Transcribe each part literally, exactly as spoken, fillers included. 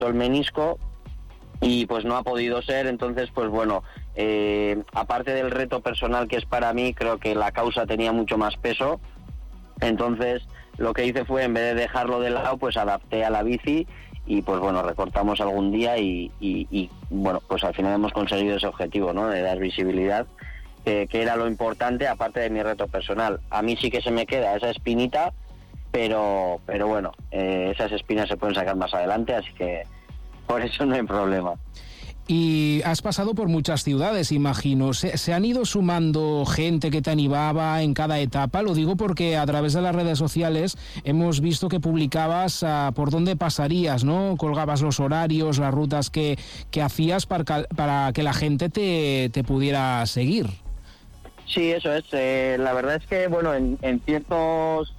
el menisco y pues no ha podido ser. Entonces pues bueno, eh, aparte del reto personal que es para mí, creo que la causa tenía mucho más peso. Entonces lo que hice fue, en vez de dejarlo de lado, pues adapté a la bici y pues bueno, recortamos algún día y, y, y bueno, pues al final hemos conseguido ese objetivo, ¿no?, de dar visibilidad, eh, que era lo importante, aparte de mi reto personal. A mí sí que se me queda esa espinita, pero pero bueno, eh, esas espinas se pueden sacar más adelante, así que por eso no hay problema. Y has pasado por muchas ciudades, imagino. ¿Se, ¿Se han ido sumando gente que te animaba en cada etapa? Lo digo porque a través de las redes sociales hemos visto que publicabas uh, por dónde pasarías, ¿no? Colgabas los horarios, las rutas que, que hacías para, para que la gente te, te pudiera seguir. Sí, eso es. Eh, la verdad es que, bueno, en, en ciertos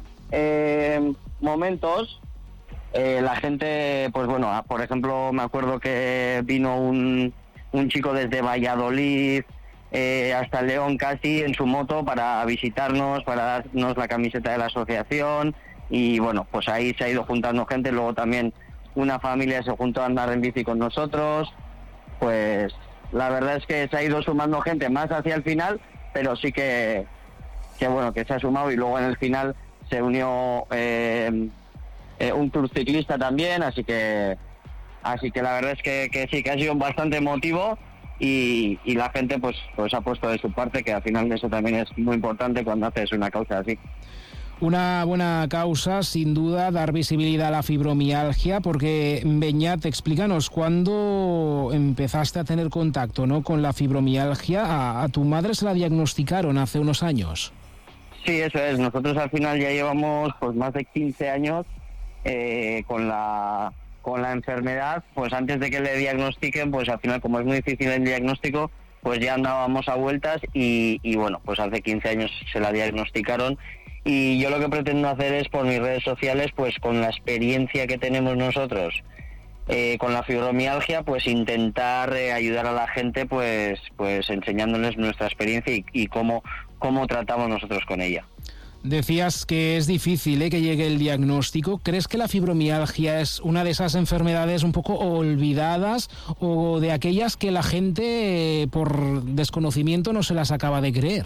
eh, momentos... Eh, la gente, pues bueno, por ejemplo, me acuerdo que vino un, un chico desde Valladolid eh, hasta León casi en su moto para visitarnos, para darnos la camiseta de la asociación y bueno, pues ahí se ha ido juntando gente. Luego también una familia se juntó a andar en bici con nosotros. Pues la verdad es que se ha ido sumando gente más hacia el final, pero sí que, que bueno, que se ha sumado y luego en el final se unió... Eh, Eh, un club ciclista también, así que así que la verdad es que, que sí, que ha sido bastante emotivo y, y la gente pues pues ha puesto de su parte, que al final eso también es muy importante cuando haces una causa así. Una buena causa, sin duda, dar visibilidad a la fibromialgia, porque, Beñat, explícanos, ¿cuándo empezaste a tener contacto, ¿no?, con la fibromialgia? A, a tu madre se la diagnosticaron hace unos años. Sí, eso es. Nosotros al final ya llevamos pues más de quince años Eh, con la con la enfermedad. Pues antes de que le diagnostiquen, pues al final, como es muy difícil el diagnóstico, pues ya andábamos a vueltas y, y bueno, pues hace quince años se la diagnosticaron y yo lo que pretendo hacer es, por mis redes sociales, pues con la experiencia que tenemos nosotros eh, con la fibromialgia, pues intentar eh, ayudar a la gente, pues pues enseñándoles nuestra experiencia y, y cómo cómo tratamos nosotros con ella. Decías que es difícil ¿eh? que llegue el diagnóstico. ¿Crees que la fibromialgia es una de esas enfermedades un poco olvidadas o de aquellas que la gente eh, por desconocimiento no se las acaba de creer?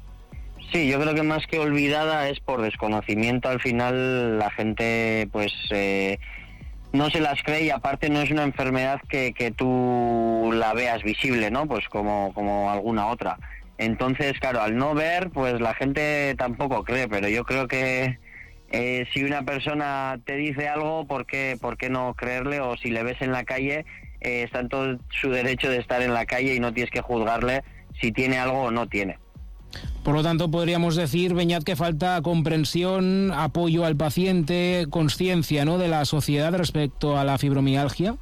Sí, yo creo que más que olvidada es por desconocimiento. Al final la gente pues eh, no se las cree y aparte no es una enfermedad que, que tú la veas visible, ¿no? Pues como, como alguna otra. Entonces, claro, al no ver, pues la gente tampoco cree, pero yo creo que eh, si una persona te dice algo, ¿por qué, por qué no creerle? O si le ves en la calle, eh, está en todo su derecho de estar en la calle y no tienes que juzgarle si tiene algo o no tiene. Por lo tanto, podríamos decir, Beñat, que falta comprensión, apoyo al paciente, conciencia, ¿no?, de la sociedad respecto a la fibromialgia.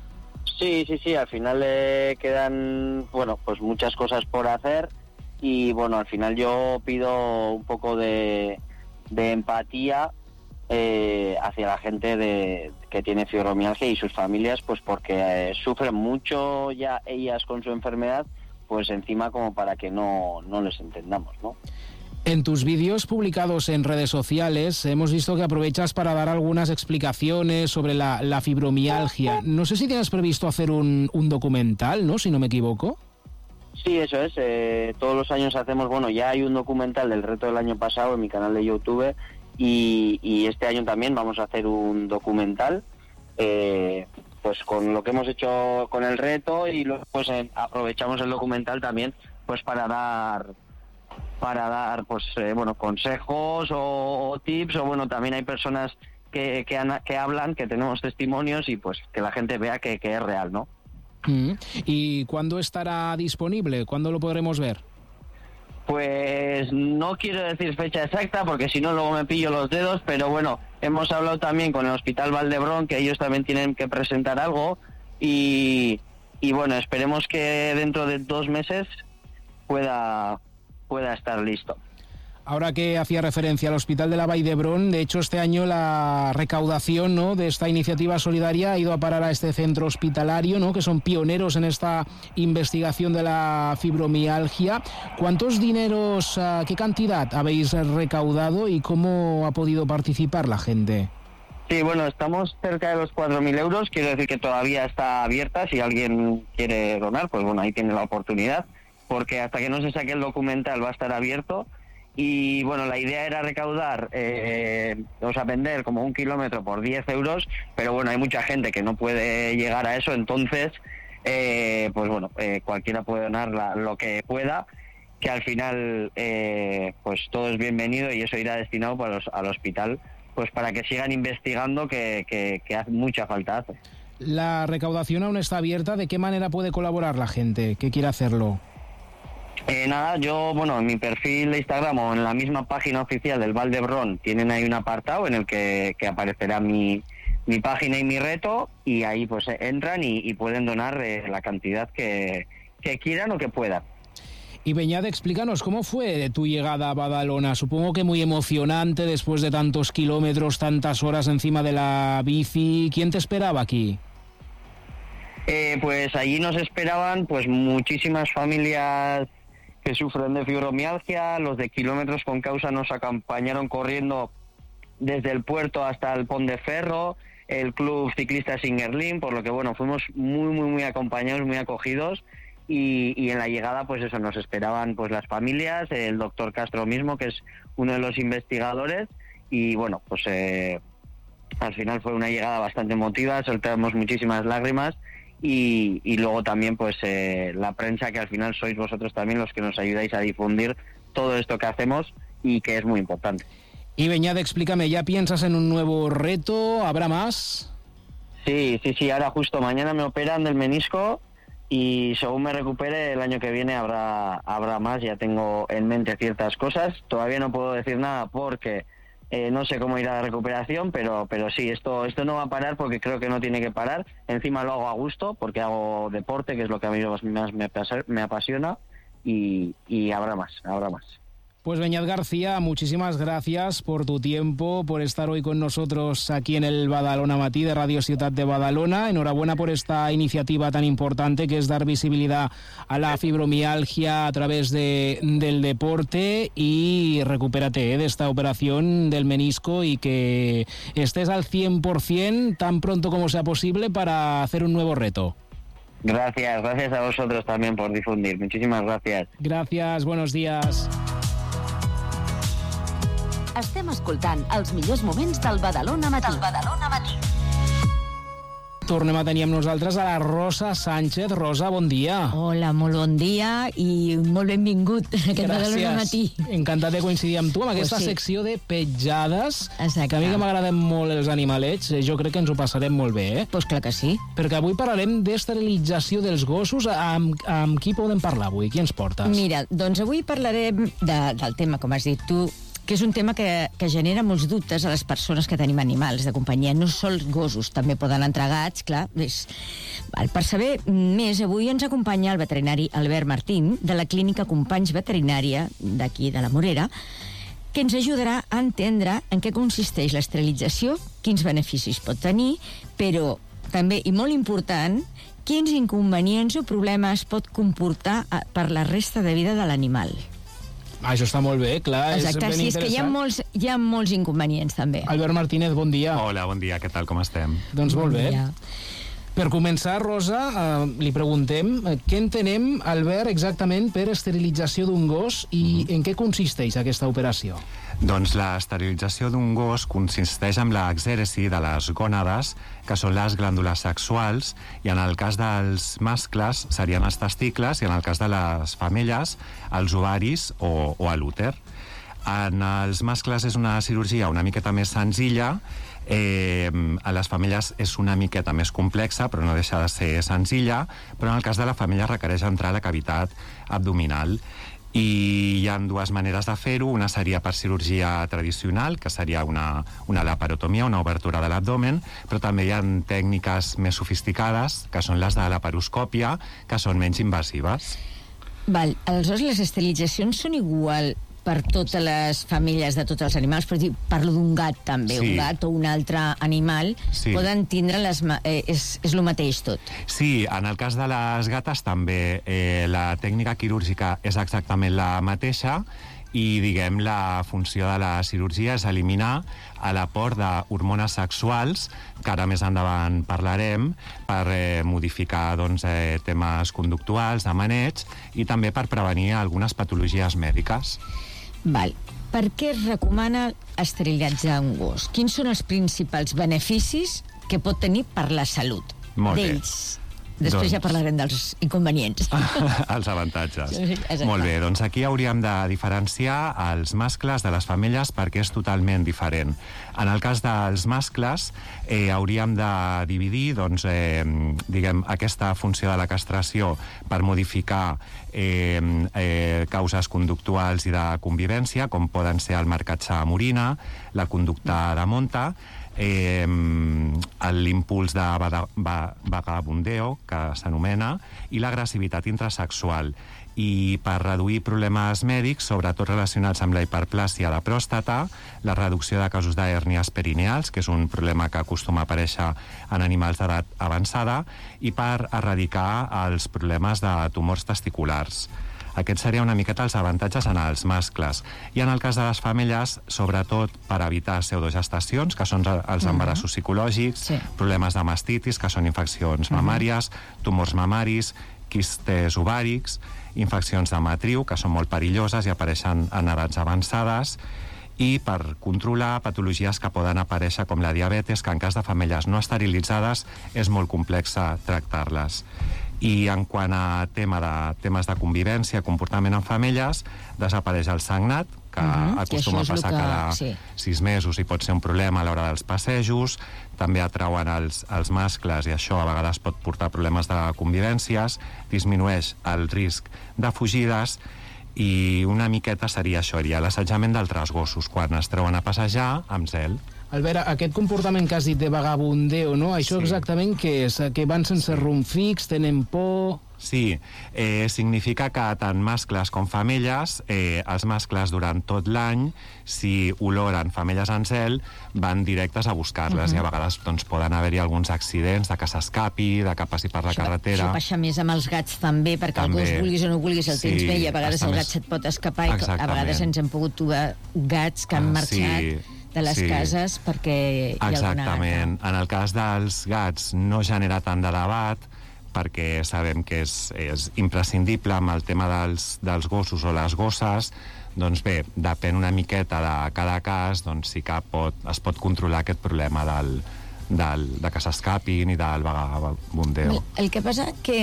Sí, sí, sí, al final eh, quedan, bueno, pues muchas cosas por hacer y bueno, al final yo pido un poco de, de empatía eh, hacia la gente de, que tiene fibromialgia y sus familias, pues porque eh, sufren mucho ya ellas con su enfermedad, pues encima como para que no, no les entendamos, ¿no? En tus vídeos publicados en redes sociales hemos visto que aprovechas para dar algunas explicaciones sobre la, la fibromialgia. No sé si tienes previsto hacer un, un documental, ¿no?, si no me equivoco. Sí, eso es. Eh, todos los años hacemos, bueno, ya hay un documental del reto del año pasado en mi canal de YouTube y, y este año también vamos a hacer un documental eh, pues con lo que hemos hecho con el reto y luego pues eh, aprovechamos el documental también pues para dar... para dar pues eh, bueno, consejos o, o tips, o bueno, también hay personas que, que, han, que hablan, que tenemos testimonios y pues que la gente vea que, que es real, ¿no? Mm. ¿Y cuándo estará disponible? ¿Cuándo lo podremos ver? Pues no quiero decir fecha exacta porque si no luego me pillo los dedos, pero bueno, hemos hablado también con el Hospital Valdebrón, que ellos también tienen que presentar algo y, y bueno, esperemos que dentro de dos meses pueda... pueda estar listo. Ahora que hacía referencia al Hospital de la Vall d'Hebron, de hecho este año la recaudación, ¿no?, de esta iniciativa solidaria ha ido a parar a este centro hospitalario, ¿no?, que son pioneros en esta investigación de la fibromialgia. ¿Cuántos dineros, uh, qué cantidad habéis recaudado y cómo ha podido participar la gente? Sí, bueno, estamos cerca de los cuatro mil euros, quiero decir que todavía está abierta, si alguien quiere donar, pues bueno, ahí tiene la oportunidad, porque hasta que no se saque el documental va a estar abierto, y bueno, la idea era recaudar, eh, o sea, vender como un kilómetro por diez euros, pero bueno, hay mucha gente que no puede llegar a eso, entonces, eh, pues bueno, eh, cualquiera puede donar la, lo que pueda, que al final, eh, pues todo es bienvenido y eso irá destinado para los, al hospital, pues para que sigan investigando, que, que, que hace mucha falta hace. La recaudación aún está abierta. ¿De qué manera puede colaborar la gente que quiera hacerlo? Eh, nada, yo, bueno, en mi perfil de Instagram o en la misma página oficial del Val d'Hebron tienen ahí un apartado en el que, que aparecerá mi, mi página y mi reto, y ahí pues entran y, y pueden donar eh, la cantidad que, que quieran o que puedan. Y Beñat, explícanos, ¿cómo fue tu llegada a Badalona? Supongo que muy emocionante después de tantos kilómetros, tantas horas encima de la bici. ¿Quién te esperaba aquí? Eh, pues allí nos esperaban pues muchísimas familias que sufren de fibromialgia. Los de Kilómetros con Causa nos acompañaron corriendo desde el puerto hasta el Pont de Ferro, el Club Ciclista Singerlin, por lo que bueno, fuimos muy, muy, muy acompañados, muy acogidos. Y, y en la llegada, pues eso, nos esperaban pues las familias, el doctor Castro mismo, que es uno de los investigadores, y bueno, pues eh, al final fue una llegada bastante emotiva, soltamos muchísimas lágrimas, y, y luego también pues eh, la prensa, que al final sois vosotros también los que nos ayudáis a difundir todo esto que hacemos y que es muy importante. Y Beñat, explícame, ¿ya piensas en un nuevo reto? ¿Habrá más? Sí, sí, sí, ahora justo mañana me operan del menisco, y según me recupere el año que viene habrá habrá más. Ya tengo en mente ciertas cosas, todavía no puedo decir nada porque eh, no sé cómo irá la recuperación, pero pero sí, esto esto no va a parar, porque creo que no tiene que parar. Encima lo hago a gusto porque hago deporte, que es lo que a mí más me, me apasiona, y, y habrá más, habrá más. Pues Beñat García, muchísimas gracias por tu tiempo, por estar hoy con nosotros aquí en el Badalona Matí de Radio Ciutat de Badalona. Enhorabuena por esta iniciativa tan importante que es dar visibilidad a la fibromialgia a través de, del deporte, y recupérate eh, de esta operación del menisco y que estés al cien por ciento tan pronto como sea posible para hacer un nuevo reto. Gracias, gracias a vosotros también por difundir. Muchísimas gracias. Gracias, buenos días. Estem escoltant els millors moments del Badalona Matí. Del Badalona Matí. Tornem a tenir amb nosaltres a la Rosa Sánchez. Rosa, bon dia. Hola, molt bon dia i molt benvingut a aquest Badalona Matí. Encantat de coincidir amb tu amb aquesta pues sí. secció de petjades. Exacte. Que a mi que m'agraden molt els animalets, jo crec que ens ho passarem molt bé, eh? Pues clar que sí. Perquè avui parlarem d'esterilització dels gossos. Amb, amb qui podem parlar avui? Qui ens portes? Mira, doncs avui parlarem de, del tema, com has dit tu, que és un tema que, que genera molts dubtes a les persones que tenim animals de companyia. No sols gossos, també poden entrar gats, clar. És... Per saber més, avui ens acompanya el veterinari Albert Martín, de la clínica Companys Veterinària, d'aquí, de la Morera, que ens ajudarà a entendre en què consisteix l'esterilització, quins beneficis pot tenir, però també, i molt important, quins inconvenients o problemes pot comportar per la resta de vida de l'animal. Ah, això està molt bé, clar. Exacte, és ben sí, és que hi ha, molts, hi ha molts inconvenients, també. Albert Martínez, bon dia. Hola, bon dia, què tal, com estem? Doncs molt Bon bé. dia. Per començar, Rosa, eh, li preguntem eh, què entenem, Albert, exactament per esterilització d'un gos i mm-hmm. en què consisteix aquesta operació? Doncs l'esterilització d'un gos consisteix en l'exèresi de les gònades, que són les glàndules sexuals, i en el cas dels mascles serien els testicles, i en el cas de les femelles, els ovaris o, o l'úter. En els mascles és una cirurgia una miqueta més senzilla, eh, a les femelles és una miqueta més complexa, però no deixa de ser senzilla, però en el cas de la femella requereix entrar a la cavitat abdominal. I hi ha dues maneres de fer-ho. Una seria per cirurgia tradicional, que seria una, una laparotomia, una obertura de l'abdomen, però també hi ha tècniques més sofisticades, que són les de laparoscòpia, que són menys invasives. Val, aleshores les esterilitzacions són igual per totes les famílies de tots els animals, però dir, parlo d'un gat també, Sí. un gat o un altre animal, Sí. poden tindre les... ma- Eh, és, és el mateix tot. Sí, en el cas de les gates també eh, la tècnica quirúrgica és exactament la mateixa, i, diguem, la funció de la cirurgia és eliminar l'aport d'hormones sexuals, que ara més endavant parlarem, per eh, modificar doncs, eh, temes conductuals, de maneig, i també per prevenir algunes patologies mèdiques. Val. Per què es recomana esterilitzar un gos? Quins són els principals beneficis que pot tenir per la salut d'ells? Després doncs... ja parlarem dels inconvenients. Els avantatges. Exacte. Molt bé, doncs aquí hauríem de diferenciar els mascles de les femelles perquè és totalment diferent. En el cas dels mascles, eh, hauríem de dividir doncs, eh, diguem, aquesta funció de la castració per modificar eh, eh, causes conductuals i de convivència, com poden ser el marcatge amb orina, la conducta de monta, Eh, l'impuls de vagabundeo, que s'anomena, i l'agressivitat intrasexual. I per reduir problemes mèdics, sobretot relacionats amb la hiperplàsia de pròstata, la reducció de casos d'hèrnies perineals, que és un problema que acostuma a aparèixer en animals d'edat avançada, i per erradicar els problemes de tumors testiculars. Aquests serien una miqueta els avantatges en els mascles. I en el cas de les femelles, sobretot per evitar pseudogestacions, que són els embarassos psicològics, sí. problemes de mastitis, que són infeccions mamàries, tumors mamaris, quistes ovàrics, infeccions de matriu, que són molt perilloses i apareixen en edats avançades, i per controlar patologies que poden aparèixer com la diabetes, que en cas de femelles no esterilitzades és molt complexa tractar-les. I en quant a tema de, temes de convivència, comportament en femelles, desapareix el sagnat, que uh-huh, acostuma a passar que... cada sí. sis mesos i pot ser un problema a l'hora dels passejos. També atrauen els, els mascles i això a vegades pot portar problemes de convivències, disminueix el risc de fugides, i una miqueta seria això, seria l'assetjament d'altres gossos quan es treuen a passejar amb zel. Albert, aquest comportament que has dit de vagabundeo, no? Això sí. exactament què és? Que van sense sí. rumb fix, tenen por... Sí, eh, significa que tant mascles com femelles, eh, els mascles durant tot l'any, si oloren femelles en zel, van directes a buscar-les, uh-huh. i a vegades doncs, poden haver-hi alguns accidents de que s'escapi, de que passi per la això, carretera. Això passa més amb els gats també, perquè també. El gos vulguis o no vulguis el sí, tens bé, i a vegades el gat més... se't pot escapar, i a vegades ens hem pogut trobar gats que han marxat... Sí. de les sí. cases perquè hi ha Exactament. Alguna... En el cas dels gats no genera tant de debat perquè sabem que és, és imprescindible amb el tema dels, dels gossos o les gosses. Doncs bé, depèn una miqueta de cada cas, doncs sí que pot, es pot controlar aquest problema del, del, de que s'escapin i del vagabundeo. El que passa que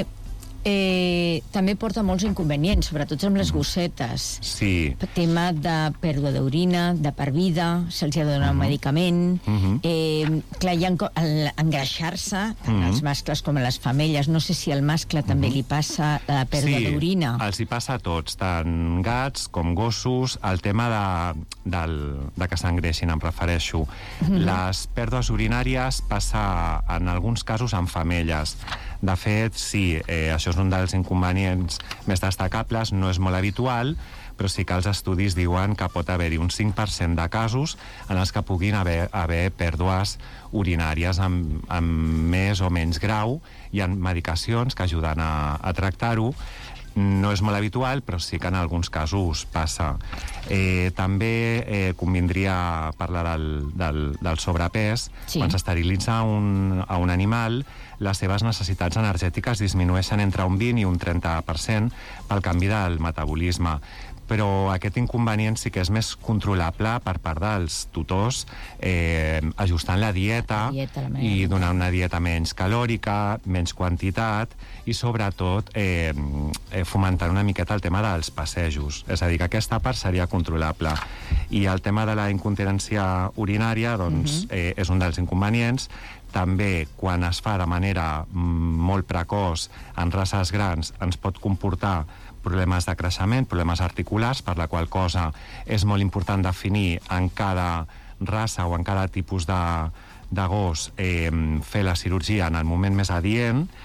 Eh, també porta molts inconvenients, sobretot amb les gossetes. Sí. Tema de pèrdua d'orina, de per vida, se'ls ha de donar uh-huh. un medicament. Uh-huh. Eh, clar, hi ha engreixar-se, tant uh-huh. els mascles com les femelles. No sé si al mascle uh-huh. també li passa la pèrdua sí, d'orina. Sí, els hi passa a tots, tant gats com gossos. El tema de, del, de que s'engreixin, em refereixo. Uh-huh. Les pèrdues urinàries passa en alguns casos en femelles. De fet, sí, eh, això és un dels inconvenients més destacables, no és molt habitual, però sí que els estudis diuen que pot haver-hi un cinc per cent de casos en els que puguin haver, haver pèrdues urinàries amb, amb més o menys grau. Hi ha medicacions que ajuden a, a tractar-ho. No és molt habitual, però sí que en alguns casos passa. Eh, també eh, convindria parlar del, del, del sobrepès. Sí. Quan s'esterilitza un, a un animal, les seves necessitats energètiques disminueixen entre un vint i un trenta per cent pel canvi del metabolisme. Però aquest inconvenient sí que és més controlable per part dels tutors, eh, ajustant la dieta, la dieta la i donant una dieta menys calòrica, menys quantitat, i sobretot eh, fomentant una miqueta el tema dels passejos. És a dir, que aquesta part seria controlable. I el tema de la incontinència urinària doncs, uh-huh. eh, és un dels inconvenients. També, quan es fa de manera molt precoç en races grans, ens pot comportar problemes de creixement, problemes articulars, per la qual cosa és molt important definir en cada raça o en cada tipus de, de gos eh, fer la cirurgia en el moment més adient.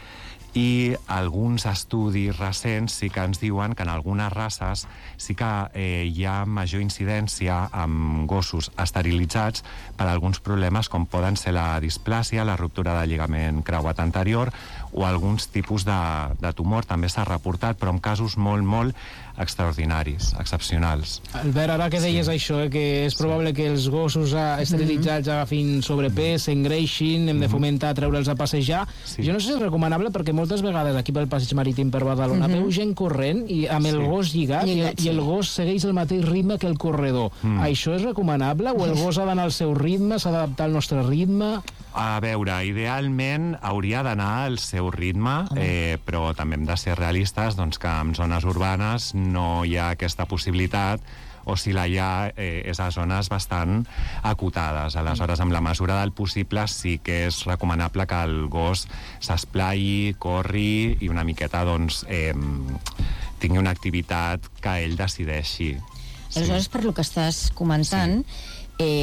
i alguns estudis recents sí que ens diuen que en algunes races sí que eh, hi ha major incidència amb gossos esterilitzats per alguns problemes com poden ser la displàsia, la ruptura del lligament creuat anterior o alguns tipus de, de tumor. També s'ha reportat, però en casos molt, molt extraordinaris, excepcionals. Albert, ara que deies sí. això, eh, que és probable sí. que els gossos esterilitzats mm-hmm. agafin sobrepès, s'engreixin, hem mm-hmm. de fomentar treure'ls a passejar. Sí. Jo no sé si és recomanable perquè moltes vegades aquí pel passeig marítim per Badalona mm-hmm. veu gent corrent i amb el sí. gos lligat, lligat i, sí. i el gos segueix el mateix ritme que el corredor. Mm. Això és recomanable o el gos ha d'anar al seu ritme, s'ha d'adaptar al nostre ritme? A veure, idealment hauria d'anar al seu ritme, eh, però també hem de ser realistes doncs, que en zones urbanes no hi ha aquesta possibilitat, o si la hi ha, eh, és a zones bastant acotades. Aleshores, amb la mesura del possible, sí que és recomanable que el gos s'esplai, corri i una miqueta, doncs, eh, tingui una activitat que ell decideixi. Aleshores, sí. per lo que estàs comentant, sí.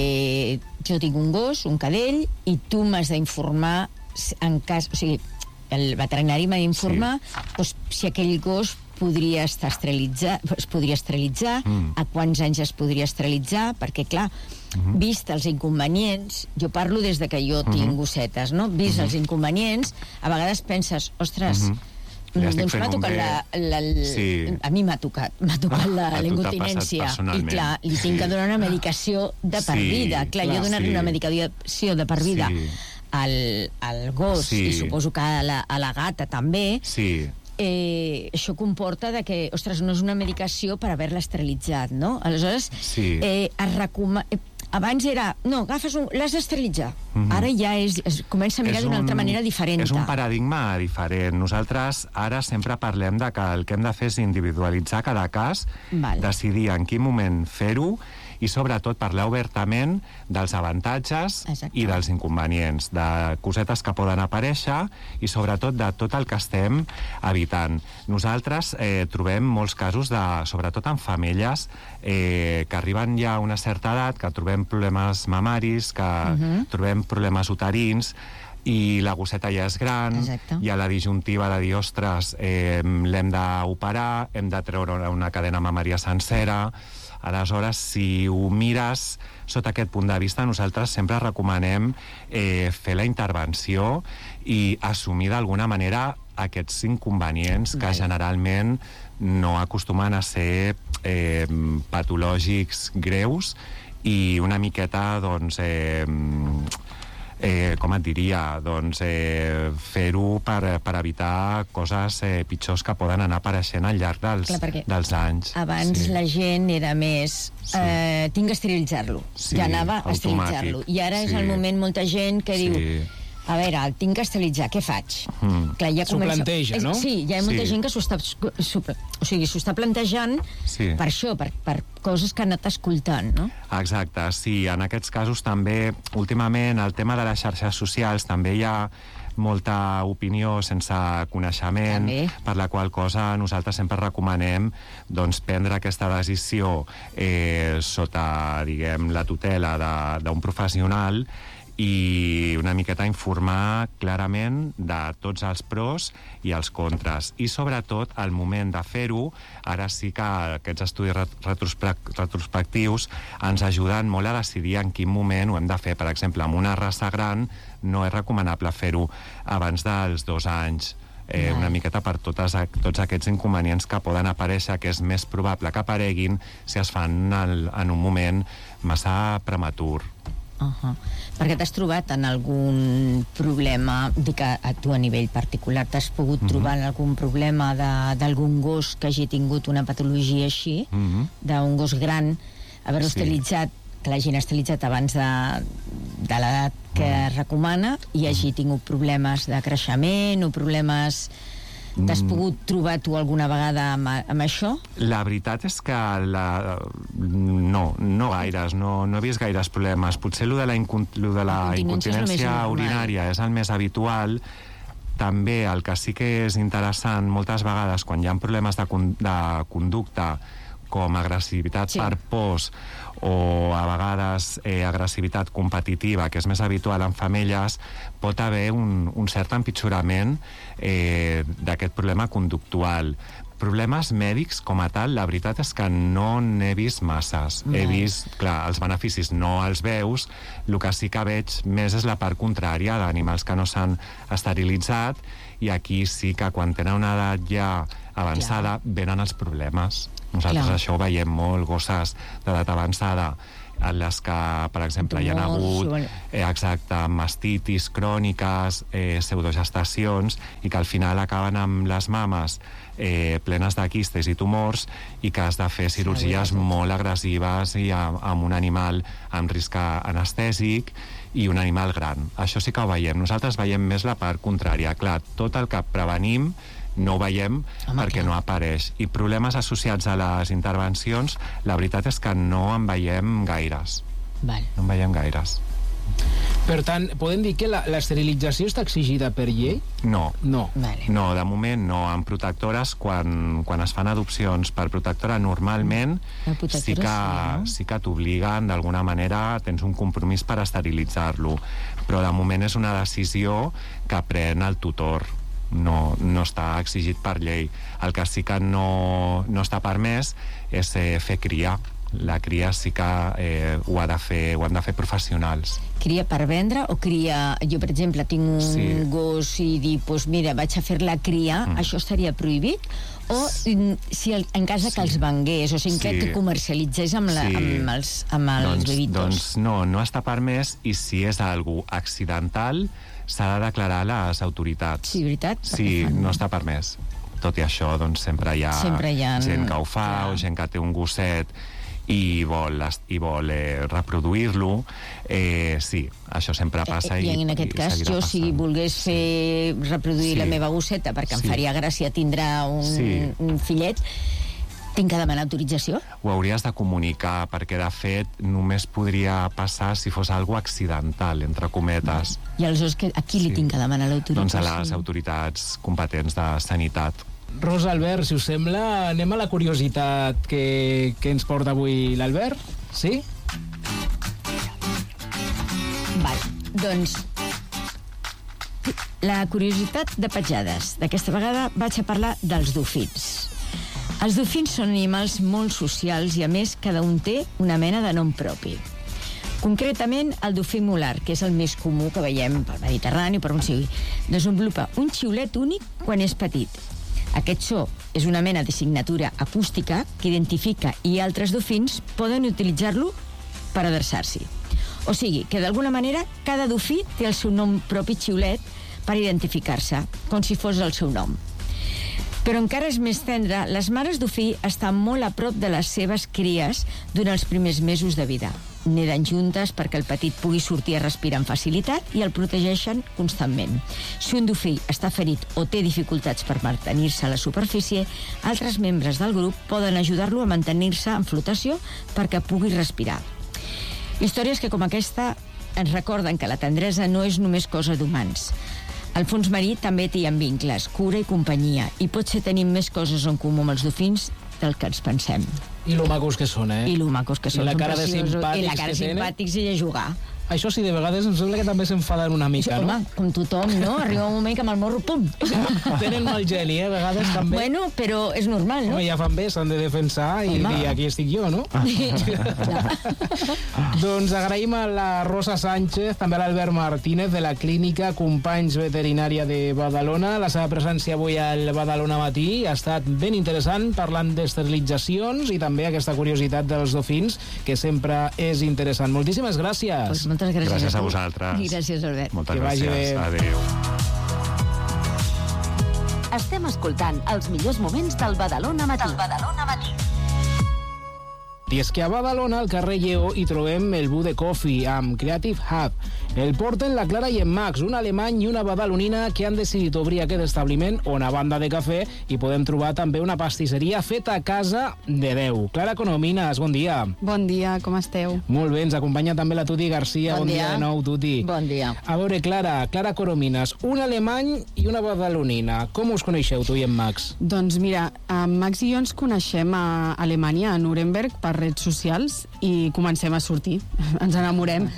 eh, jo tinc un gos, un cadell, i tu m'has d'informar en cas... O sigui, el veterinari m'ha d'informar sí. doncs, si aquell gos podria estar esterilitzat, es podria esterilitzar, mm. a quants anys es podria esterilitzar, perquè, clar, mm-hmm. vist els inconvenients, jo parlo des de que jo tinc mm-hmm. gossetes, no? Vist mm-hmm. els inconvenients, a vegades penses, ostres, mm-hmm. ja doncs m'ha tocat la... la, la sí. A mi m'ha tocat, m'ha tocat la, la incontinència, i clar, li tinc sí. que donar una medicació de per sí, vida. Clar, clar jo donar-li sí. una medicació de per vida sí. al, al gos, sí. i suposo que a la, a la gata també, sí. Eh, això comporta de que, ostres, no és una medicació per haver-la esterilitzat, no? Aleshores, sí. eh, es recomana... Eh, abans era, no, agafes un... l'has d'esterilitzar. Mm-hmm. Ara ja és, es comença a mirar d'una altra manera diferent. És un paradigma diferent. Nosaltres ara sempre parlem de que el que hem de fer és individualitzar cada cas, vale. decidir en quin moment fer-ho, i sobretot parlar obertament dels avantatges Exacte. i dels inconvenients, de cosetes que poden aparèixer i sobretot de tot el que estem evitant. Nosaltres eh, trobem molts casos, de, sobretot en femelles, eh, que arriben ja a una certa edat, que trobem problemes mamaris, que uh-huh. trobem problemes uterins, i la gosseta ja és gran, Exacte. hi ha la disjuntiva de dir, ostres, eh, l'hem d'operar, hem de treure una cadena mamària sencera. Aleshores, si ho mires sota aquest punt de vista, nosaltres sempre recomanem eh, fer la intervenció i assumir d'alguna manera aquests inconvenients que vale. generalment no acostumen a ser eh, patològics greus i una miqueta, doncs... Eh, Eh, com et diria, doncs eh, fer-ho per, per evitar coses eh, pitjors que poden anar apareixent al llarg dels, Clar, dels anys. Abans sí. la gent era més sí. eh, tinc que esterilitzar-lo, sí, ja anava a esterilitzar-lo, i ara sí. és el moment molta gent que sí. diu, a veure, el tinc que esterilitzar, què faig? Mm. Clar, ja s'ho comença... planteja, no? Sí, ja hi ha molta sí. gent que s'ho està, s'ho, o sigui, s'ho està plantejant sí. per això, per, per coses que han anat escoltant, no? Exacte, sí. En aquests casos també, últimament, el tema de les xarxes socials, també hi ha molta opinió sense coneixement, també. per la qual cosa nosaltres sempre recomanem doncs, prendre aquesta decisió eh, sota, diguem, la tutela d'un professional i una miqueta informar clarament de tots els pros i els contres. I sobretot, al moment de fer-ho, ara sí que aquests estudis retrospectius ens ajuden molt a decidir en quin moment ho hem de fer. Per exemple, amb una raça gran no és recomanable fer-ho abans dels dos anys. Eh, una miqueta per totes, tots aquests inconvenients que poden aparèixer, que és més probable que apareguin si es fan en, en un moment massa prematur. Uh-huh. Perquè t'has trobat en algun problema, dic a, a tu a nivell particular, t'has pogut uh-huh. trobar en algun problema d'algun gos que hagi tingut una patologia així, uh-huh. d'un gos gran, haver-lo sí. estilitzat, que l'hagin estilitzat abans de, de l'edat que uh-huh. es recomana, i hagi tingut problemes de creixement o problemes... T'has pogut trobar tu alguna vegada amb, amb això? La veritat és que la... no, no gaires, no, no he vist gaires problemes. Potser lo de la, incon... lo de la incontinència urinària és el més habitual. També el que sí que és interessant moltes vegades quan hi ha problemes de, con... de conducta com agressivitat Sí. per pors o a vegades eh, agressivitat competitiva, que és més habitual en femelles, pot haver un, un cert empitjorament eh, d'aquest problema conductual. Problemes mèdics com a tal, la veritat és que no n'he vist masses. No. He vist, clar, els beneficis no els veus, el que sí que veig més és la part contrària d'animals que no s'han esterilitzat, i aquí sí que quan tenen una edat ja avançada venen els problemes. Nosaltres Clar. això ho veiem molt, gosses d'edat avançada en les que, per exemple, hi ha Tumors, hagut bueno. eh, exacte, mastitis cròniques, eh, pseudogestacions, i que al final acaben amb les mames eh, plenes de quistes i tumors, i que has de fer cirurgies molt agressives i amb, amb un animal amb risc anestèsic i un animal gran. Això sí que ho veiem. Nosaltres veiem més la part contrària. Clar, tot el que prevenim no ho veiem Home, perquè clar. no apareix. I problemes associats a les intervencions, la veritat és que no en veiem gaires. Val. No en veiem gaires. Per tant, podem dir que la- l'esterilització està exigida per llei? No. No. Vale. No, de moment no. En protectores, quan, quan es fan adopcions per protectora, normalment La protectora sí que, sí, no? sí que t'obliguen, d'alguna manera, tens un compromís per esterilitzar-lo. Però de moment és una decisió que pren el tutor. No, no està exigit per llei. El que sí que no, no està permès és eh, fer cria. La cria sí que eh, ho, ha de fer, ho han de fer professionals. Cria per vendre o cria... Jo, per exemple, tinc un Sí. gos i dic, pues mira, vaig a fer la cria, Mm. això estaria prohibit? O mm, si el, en cas de que Sí. els vengués, o sigui, que, Sí. que comercialitzés amb, la, Sí. amb els, amb els doncs, bebitos? doncs no, no està permès, i si és algú accidental s'ha de declarar a les autoritats. Sí, veritat? Sí, Perquè fan- no està permès. Tot i això, doncs sempre hi ha, Sempre hi ha- gent que ho fa, clar. o gent que té un gosset i vol, est- i vol eh, reproduir-lo. Eh, sí, això sempre passa. I, i en aquest cas, seguirà jo si passant. volgués fer reproduir Sí. la meva gosseta perquè em Sí. faria gràcia tindrà un, Sí. un fillet, tinc que demanar autorització? Ho hauries de comunicar, perquè de fet només podria passar si fos algo accidental, entre cometes. I aleshores, que, a qui li Sí. tinc que demanar Doncs l'autorització? a les autoritats competents de sanitat. Rosa, Albert, si us sembla, anem a la curiositat que, que ens porta avui l'Albert? Sí? Val, doncs la curiositat de petjades. D'aquesta vegada vaig a parlar dels dofins. Els dofins són animals molt socials i, a més, cada un té una mena de nom propi. Concretament, el dofí molar, que és el més comú que veiem pel Mediterrani, per on sigui, desenvolupa un xiulet únic quan és petit. Aquest so és una mena de signatura acústica que identifica, i altres dofins poden utilitzar-lo per adreçar-s'hi. O sigui, que d'alguna manera cada dofí té el seu nom propi xiulet per identificar-se, com si fos el seu nom. Però encara és més tendre, les mares dofí estan molt a prop de les seves cries durant els primers mesos de vida. Neden juntes perquè el petit pugui sortir a respirar amb facilitat i el protegeixen constantment. Si un dofí està ferit o té dificultats per mantenir-se a la superfície, altres membres del grup poden ajudar-lo a mantenir-se en flotació perquè pugui respirar. Històries que, com aquesta, ens recorden que la tendresa no és només cosa d'humans. El fons marí també té vincles, cura i companyia, i potser tenim més coses en comú amb els dofins del que ens pensem. I lo macos que són, eh? I lo macos que són. I la són cara de preciosos. simpàtics I la cara que tenen. simpàtics i de jugar. Això sí, de vegades em sembla que també s'enfaden una mica, Home, no? com tothom, no? Arriba un moment que amb el morro, pum! Tenen mal geni, eh? A vegades també. Bueno, però és normal, no? Home, ja fan bé, s'han de defensar i Home. dir aquí estic jo, no? Doncs agraïm a la Rosa Sánchez, també a l'Albert Martínez de la Clínica Companys Veterinària de Badalona. La seva presència avui al Badalona Matí ha estat ben interessant, parlant d'esterilitzacions i també aquesta curiositat dels dofins, que sempre és interessant. Moltíssimes gràcies. Pues moltes gràcies, Gràcies a tu. vosaltres. I gràcies, Albert. Moltes Que vagi gràcies. bé. Adéu. Estem escoltant els millors moments del Badalona Matí. Del Badalona Matí. I és que a Badalona, al carrer Lleó, hi trobem el Bude Coffee amb Creative Hub. El porten la Clara i en Max, un alemany i una badalonina que han decidit obrir aquest establiment on, a banda de cafè, hi podem trobar també una pastisseria feta a casa de Déu. Clara Conomines, bon dia. Bon dia, com esteu? Molt bé, ens acompanya també la Tuti Garcia. Bon Bon dia, dia. de nou, Tuti. Bon dia. A veure, Clara, Clara Conomines, un alemany i una badalonina. Com us coneixeu, tu i en Max? Doncs mira, en Max i jo ens coneixem a Alemanya, a Nuremberg, per redes socials, i comencem a sortir. Ens enamorem.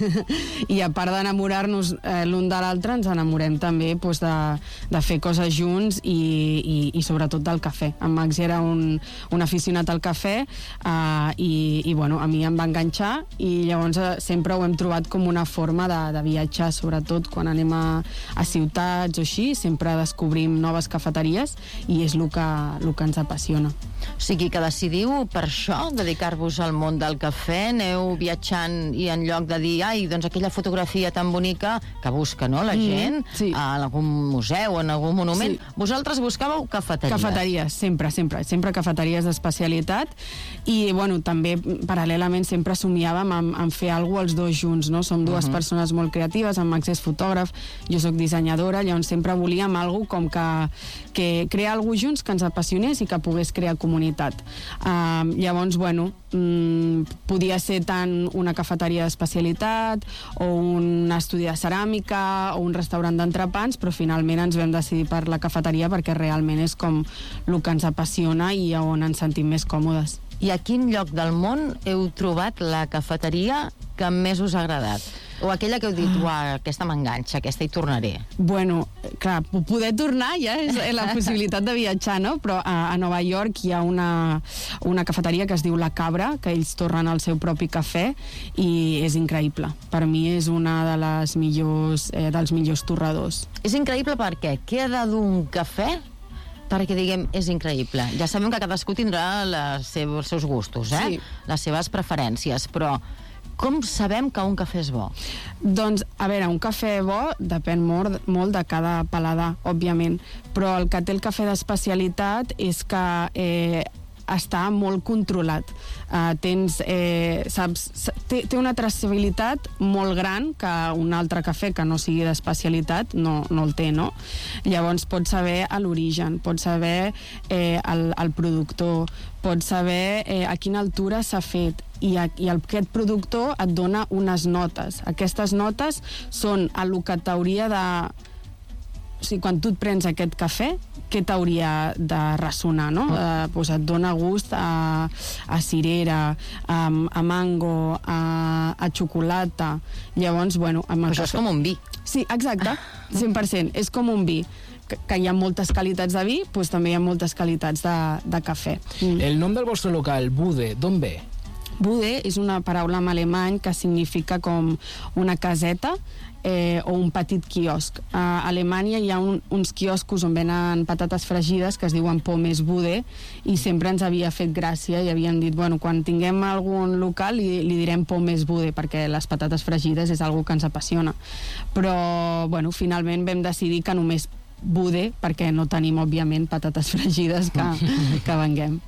I a part d'enamorar-nos eh, l'un de l'altre, ens enamorem també doncs, de, de fer coses junts i, i, i sobretot del cafè. En Max era un, un aficionat al cafè eh, i, i bueno, a mi em va enganxar i llavors eh, sempre ho hem trobat com una forma de, de viatjar, sobretot quan anem a, a ciutats o així, sempre descobrim noves cafeteries i és el que, el que ens apassiona. O sigui que decidiu per això, dedicar-vos al món del cafè, aneu viatjant i en lloc de dir, ai, doncs aquella fotografia tan bonica que busca, no?, la gent, Mm, sí. a algun museu, en algun monument. Sí. Vosaltres buscàveu cafeteries. Cafeteries, sempre, sempre, sempre cafeteries d'especialitat i, bueno, també paral·lelament sempre somiàvem en, en fer alguna cosa els dos junts, no? Som dues uh -huh. persones molt creatives, en Max és fotògraf, jo sóc dissenyadora, llavors sempre volíem alguna com que, que crear alguna cosa junts que ens apassionés i que pogués crear comunitat. Uh, llavors, bueno, mm, podia ser tant una cafeteria d'especialitat o un estudi de ceràmica o un restaurant d'entrepans, però finalment ens vam decidir per la cafeteria perquè realment és com el que ens apassiona i on ens sentim més còmodes. I a quin lloc del món heu trobat la cafeteria que més us ha agradat? O aquella que heu dit, uah, aquesta m'enganxa, aquesta hi tornaré. Bueno, clar, poder tornar ja és la possibilitat de viatjar, no? Però a, a Nova York hi ha una, una cafeteria que es diu La Cabra, que ells tornen el seu propi cafè i és increïble. Per mi és una de les millors, eh, dels millors torradors. És increïble perquè queda d'un cafè perquè, diguem, és increïble. Ja sabem que cadascú tindrà les seus, els seus gustos, eh? Sí. Les seves preferències, però com sabem que un cafè és bo? Doncs, a veure, un cafè bo depèn molt, molt de cada paladar, òbviament, però el que té el cafè d'especialitat és que eh, està molt controlat. Uh, tens, eh, saps, té, té una traçabilitat molt gran que un altre cafè que no sigui d'especialitat no, no el té, no? Llavors pots saber a l'origen, pots saber eh, el, el productor, pots saber eh, a quina altura s'ha fet i, a, i aquest productor et dona unes notes. Aquestes notes són el que t'hauria de... O sigui, quan tu et prens aquest cafè, què t'hauria de ressonar, no? Eh, doncs et dona gust a, a cirera, a, a mango, a, a xocolata. Llavors, bueno... Amb Això és com un vi. Sí, exacte, cent per cent. És com un vi. Que, que hi ha moltes qualitats de vi, doncs també hi ha moltes qualitats de, de cafè. Mm. El nom del vostre local, Bude, d'on ve? Bude és una paraula en alemany que significa com una caseta eh, o un petit quiosc. A Alemanya hi ha un, uns quioscos on venen patates fregides que es diuen Pommes Bude i sempre ens havia fet gràcia i havien dit, bueno, quan tinguem algun local li, li direm Pommes Bude perquè les patates fregides és algo que ens apassiona. Però, bueno, finalment vam decidir que només Bude perquè no tenim, òbviament, patates fregides que, que venguem.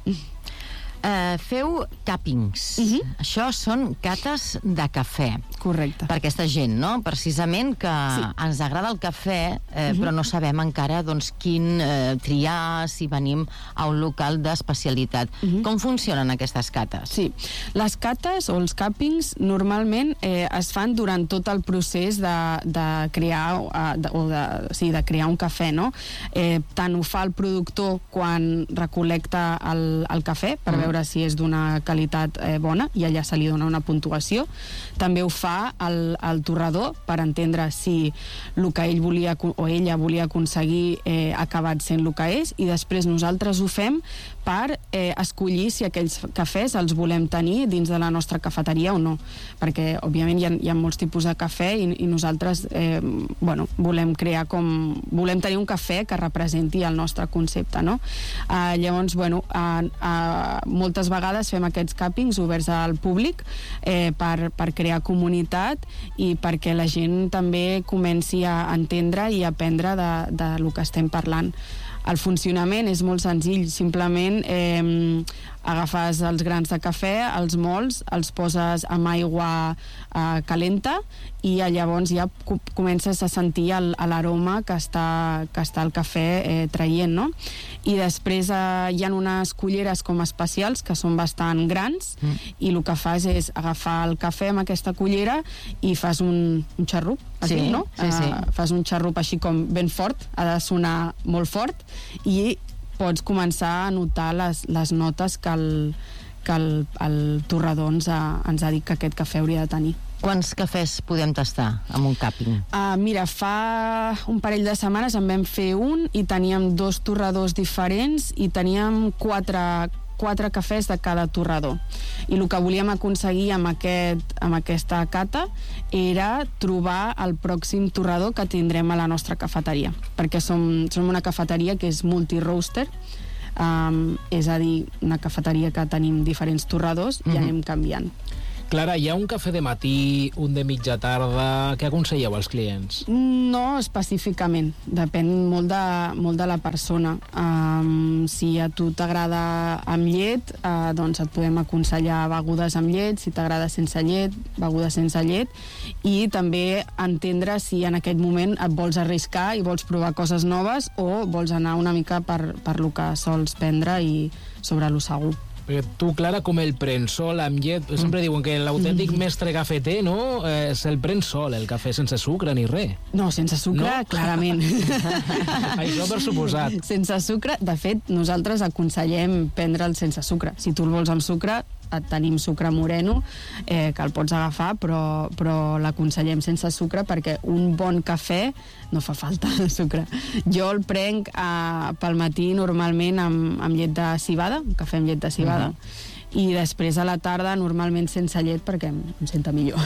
Uh, feu càpings. Uh -huh. Això són cates de cafè. Correcte. Per aquesta gent, no? Precisament que Sí. ens agrada el cafè, eh, uh -huh. però no sabem encara doncs, quin eh, triar si venim a un local d'especialitat. Uh -huh. Com funcionen aquestes cates? Sí, les cates o els càpings normalment eh, es fan durant tot el procés de, de crear uh, de, o de, sí, de crear un cafè, no? Eh, tant ho fa el productor quan recolecta el, el cafè per veure veure si és d'una qualitat eh, bona i allà se li dona una puntuació. També ho fa el, el torrador per entendre si el que ell volia o ella volia aconseguir eh, ha acabat sent el que és, i després nosaltres ho fem per eh, escollir si aquells cafès els volem tenir dins de la nostra cafeteria o no, perquè òbviament hi ha, hi ha molts tipus de cafè i, i nosaltres eh, bueno, volem crear com volem tenir un cafè que representi el nostre concepte, no? Uh, llavors, bueno, uh, uh, moltes vegades fem aquests càpings oberts al públic eh, per, per crear comunitat i perquè la gent també comenci a entendre i aprendre de, de lo que estem parlant. El funcionament és molt senzill, simplement eh, agafes els grans de cafè, els mols, els poses amb aigua eh, calenta i llavors ja comences a sentir l'aroma que està, que està el cafè eh, traient, no? I després eh, hi ha unes culleres com especials que són bastant grans mm. i el que fas és agafar el cafè amb aquesta cullera i fas un, un xarrup, sí, diu, no? Sí, sí. Uh, fas un xarrup així com ben fort, ha de sonar molt fort i pots començar a notar les, les notes que el, que el, el torrador ens ha, ens ha dit que aquest cafè hauria de tenir. Quants cafès podem tastar amb un càping? Uh, mira, fa un parell de setmanes en vam fer un i teníem dos torradors diferents i teníem quatre, quatre cafès de cada torrador. I el que volíem aconseguir amb, aquest, amb aquesta cata era trobar el pròxim torrador que tindrem a la nostra cafeteria, perquè som, som una cafeteria que és multi-roaster, um, és a dir, una cafeteria que tenim diferents torradors i mm-hmm. anem canviant. Clara, hi ha un cafè de matí, un de mitja tarda... Què aconselleu als clients? No específicament, depèn molt de, molt de la persona. Um, si a tu t'agrada amb llet, uh, doncs et podem aconsellar begudes amb llet, si t'agrada sense llet, begudes sense llet, i també entendre si en aquest moment et vols arriscar i vols provar coses noves o vols anar una mica per, per lo que sols prendre i sobre lo segur. Perquè tu, Clara, com el prens sol amb llet, sempre diuen que l'autèntic mestre cafeter, no?, eh, se'l pren sol, el cafè sense sucre ni res. No, sense sucre, no? Clarament. Això per suposat. Sense sucre, de fet, nosaltres aconsellem prendre'l sense sucre. Si tu el vols amb sucre, et tenim sucre moreno, eh, que el pots agafar, però, però l'aconsellem sense sucre perquè un bon cafè no fa falta sucre. Jo el prenc eh, pel matí normalment amb, amb llet de civada, un cafè amb llet de civada, uh-huh. i després a la tarda normalment sense llet perquè em, em senta millor.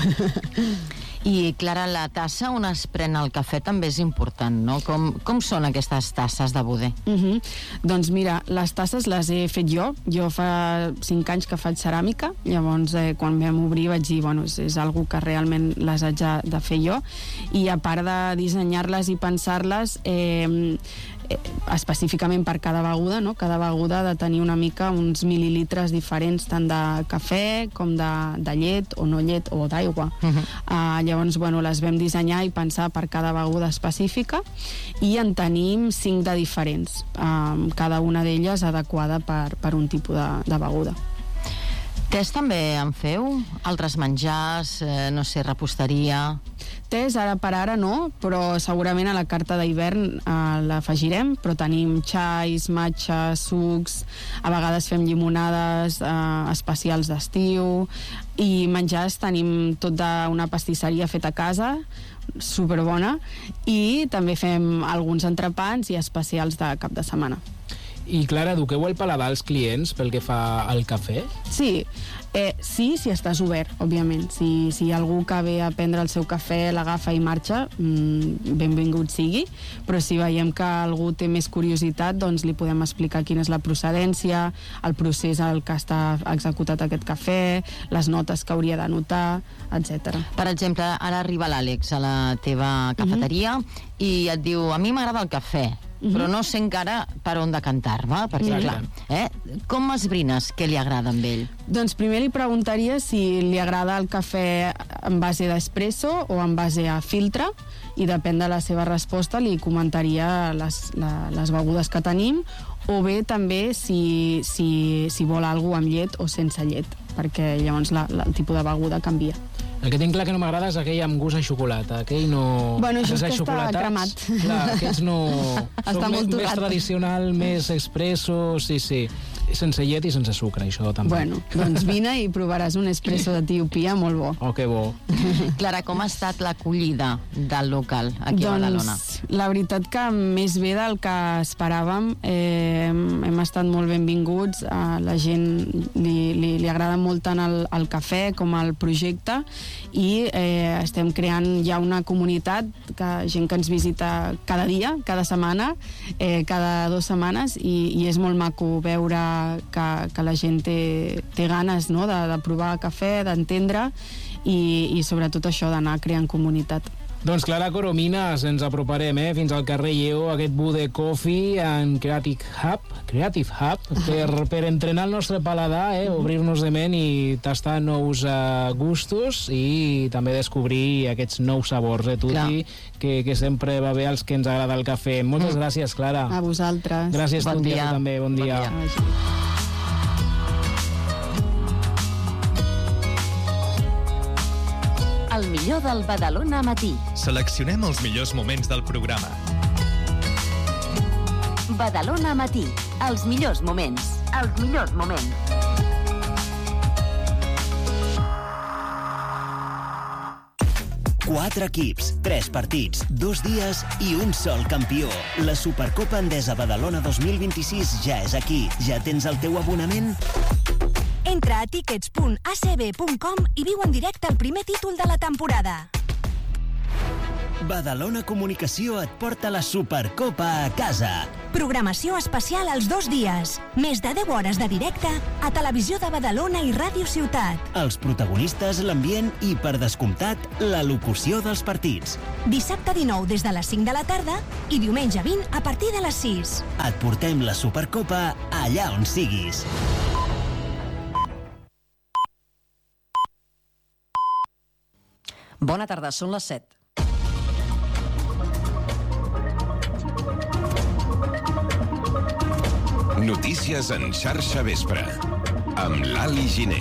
I, Clara, la tassa on es pren el cafè també és important, no? Com, com són aquestes tasses de Boder? Uh-huh. Doncs mira, les tasses les he fet jo. Jo fa cinc anys que faig ceràmica, llavors eh, quan vam obrir vaig dir, bueno, és, és algo que realment les haig de, de fer jo, i a part de dissenyar-les i pensar-les, eh, eh, específicament per cada beguda, no? Cada beguda ha de tenir una mica uns mil·lilitres diferents, tant de cafè com de, de llet o no llet o d'aigua. Uh-huh. Uh, llavors, bueno, les vam dissenyar i pensar per cada beguda específica i en tenim cinc de diferents, uh, cada una d'elles adequada per, per un tipus de, de beguda. Tés també en feu? Altres menjars, eh, no sé, reposteria... Tés, ara per ara no, però segurament a la carta d'hivern eh, l'afegirem, però tenim xais, matxes, sucs, a vegades fem llimonades eh, especials d'estiu, i menjars tenim tot d'una pastisseria feta a casa, superbona, i també fem alguns entrepans i especials de cap de setmana. I, Clara, eduqueu el paladar als clients pel que fa al cafè? Sí, eh, sí, si estàs obert, òbviament. Si, si hi ha algú que ve a prendre el seu cafè, l'agafa i marxa, mmm, benvingut sigui, però si veiem que algú té més curiositat, doncs li podem explicar quina és la procedència, el procés al que està executat aquest cafè, les notes que hauria d'anotar, etcètera. Per exemple, ara arriba l'Àlex a la teva cafeteria uh-huh. i et diu, a mi m'agrada el cafè, Uh-huh. però no sé encara per on decantar-me, perquè, clar, eh? Com esbrines què li agrada amb ell? Doncs primer li preguntaria si li agrada el cafè en base d'espresso o en base a filtre, i depèn de la seva resposta li comentaria les, la, les begudes que tenim, o bé també si, si, si vol alguna amb llet o sense llet, perquè llavors la, la, el tipus de beguda canvia. El que tinc clar que no m'agrada és aquell amb gust a xocolata. Aquell no... Bueno, això és que està cremat. Clar, aquests no... Està molt torrat. Més tradicional, més expresso, sí, sí. Sense llet i sense sucre, això també. Bueno, doncs vine i provaràs un espresso d'Etiopia molt bo. Oh, que bo. Clara, com ha estat l'acollida del local aquí doncs, a Badalona? La veritat que més bé del que esperàvem. Eh, hem estat molt benvinguts. A la gent li, li, li agrada molt tant el, el cafè com el projecte, i eh, estem creant ja una comunitat, que gent que ens visita cada dia, cada setmana, eh, cada dues setmanes, i, i és molt maco veure que, que la gent té, té ganes, no?, de, de provar cafè, d'entendre i, i sobretot això d'anar creant comunitat. Doncs Clara Coromines, ens aproparem eh, fins al carrer Lleó, aquest Bude Coffee en Creative Hub, Creative Hub per, per entrenar el nostre paladar, eh, obrir-nos de ment i tastar nous uh, gustos i també descobrir aquests nous sabors, eh, Tuti, que, que sempre va bé als que ens agrada el cafè. Moltes mm. gràcies, Clara. A vosaltres. Gràcies, bon Tuti, dia. a tu també. Bon, bon dia. dia. El millor del Badalona Matí. Seleccionem els millors moments del programa. Badalona Matí. Els millors moments. Els millors moments. Quatre equips, tres partits, dos dies i un sol campió. La Supercopa Endesa Badalona dos mil vint-i-sis ja és aquí. Ja tens el teu abonament? Entra a tickets punt a c b punt com i viu en directe el primer títol de la temporada. Badalona Comunicació et porta la Supercopa a casa. Programació especial als dos dies. Més de deu hores de directe a Televisió de Badalona i Ràdio Ciutat. Els protagonistes, l'ambient i, per descomptat, la locució dels partits. Dissabte dinou des de les cinc de la tarda i diumenge vint a partir de les sis. Et portem la Supercopa allà on siguis. Bona tarda, són les set. Notícies en xarxa vespre, amb l'Ali Giner.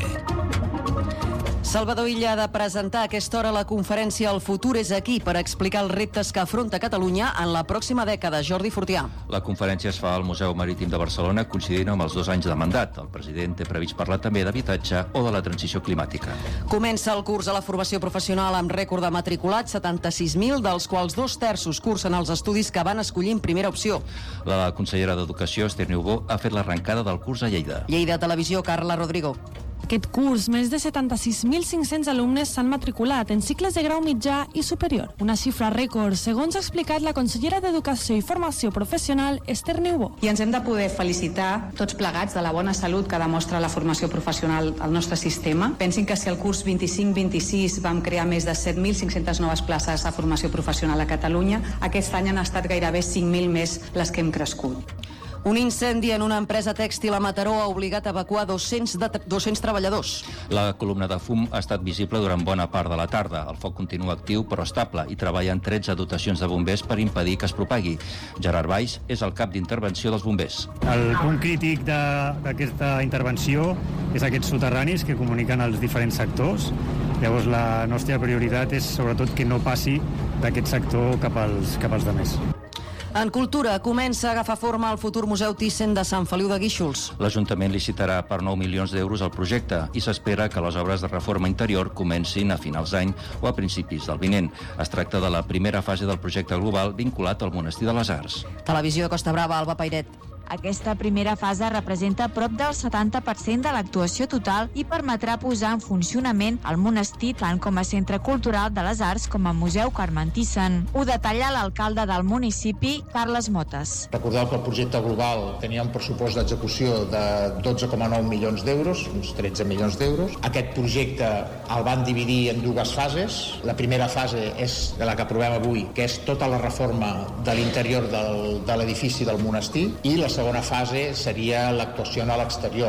Salvador Illa ha de presentar a aquesta hora la conferència El futur és aquí per explicar els reptes que afronta Catalunya en la pròxima dècada. Jordi Fortià. La conferència es fa al Museu Marítim de Barcelona coincidint amb els dos anys de mandat. El president té previst parlar també d'habitatge o de la transició climàtica. Comença el curs a la formació professional amb rècord de matriculats, setanta-sis mil, dels quals dos terços cursen els estudis que van escollir en primera opció. La consellera d'Educació, Esther Niubó, ha fet l'arrencada del curs a Lleida. Lleida Televisió, Carla Rodrigo. Aquest curs, més de setanta-sis mil cinc-cents alumnes s'han matriculat en cicles de grau mitjà i superior. Una xifra rècord, segons ha explicat la consellera d'Educació i Formació Professional, Esther Niubó. I ens hem de poder felicitar tots plegats de la bona salut que demostra la formació professional al nostre sistema. Pensin que si el curs vint-i-cinc vint-i-sis vam crear més de set mil cinc-centes noves places a formació professional a Catalunya, aquest any han estat gairebé cinc mil més les que hem crescut. Un incendi en una empresa tèxtil a Mataró ha obligat a evacuar dos-cents, de, dos-cents treballadors. La columna de fum ha estat visible durant bona part de la tarda. El foc continua actiu però estable i treballen tretze dotacions de bombers per impedir que es propagui. Gerard Baix és el cap d'intervenció dels bombers. El punt crític d'aquesta intervenció és aquests soterranis que comuniquen els diferents sectors. Llavors la nostra prioritat és sobretot que no passi d'aquest sector cap als, cap als demés. En cultura, comença a agafar forma el futur Museu Thyssen de Sant Feliu de Guíxols. L'Ajuntament licitarà per nou milions d'euros el projecte i s'espera que les obres de reforma interior comencin a finals d'any o a principis del vinent. Es tracta de la primera fase del projecte global vinculat al Monestir de les Arts. Televisió de Costa Brava, Alba Pairet. Aquesta primera fase representa prop del setanta per cent de l'actuació total i permetrà posar en funcionament el monestir tant com a centre cultural de les arts com a museu Carmen Thyssen. Ho detalla l'alcalde del municipi, Carles Motes. Recordeu que el projecte global tenia un pressupost d'execució de dotze coma nou milions d'euros, uns tretze milions d'euros. Aquest projecte el van dividir en dues fases. La primera fase és de la que aprovem avui, que és tota la reforma de l'interior del, de l'edifici del monestir, i la segona fase seria l'actuació a l'exterior.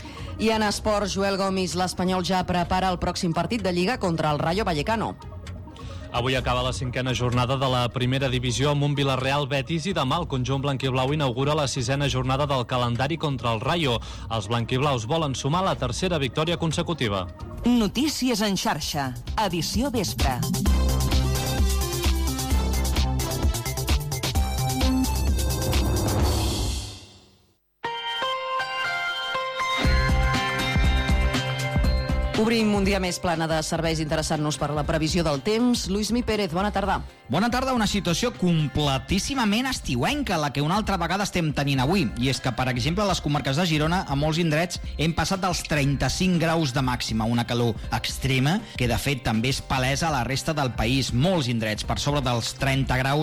I en esports, Joel Gomis, l'Espanyol ja prepara el pròxim partit de Lliga contra el Rayo Vallecano. Avui acaba la cinquena jornada de la primera divisió amb un Villarreal Betis i demà el conjunt blanquiblau inaugura la sisena jornada del calendari contra el Rayo. Els blanquiblaus volen sumar la tercera victòria consecutiva. Notícies en xarxa, edició vespre. Obrim un dia més plana de serveis interessant-nos per la previsió del temps. Lluís Mi Pérez, bona tarda. Bona tarda, una situació completíssimament estiuenca, la que una altra vegada estem tenint avui. I és que, per exemple, a les comarques de Girona, a molts indrets, hem passat dels trenta-cinc graus de màxima, una calor extrema, que de fet també és palesa a la resta del país. Molts indrets per sobre dels trenta graus,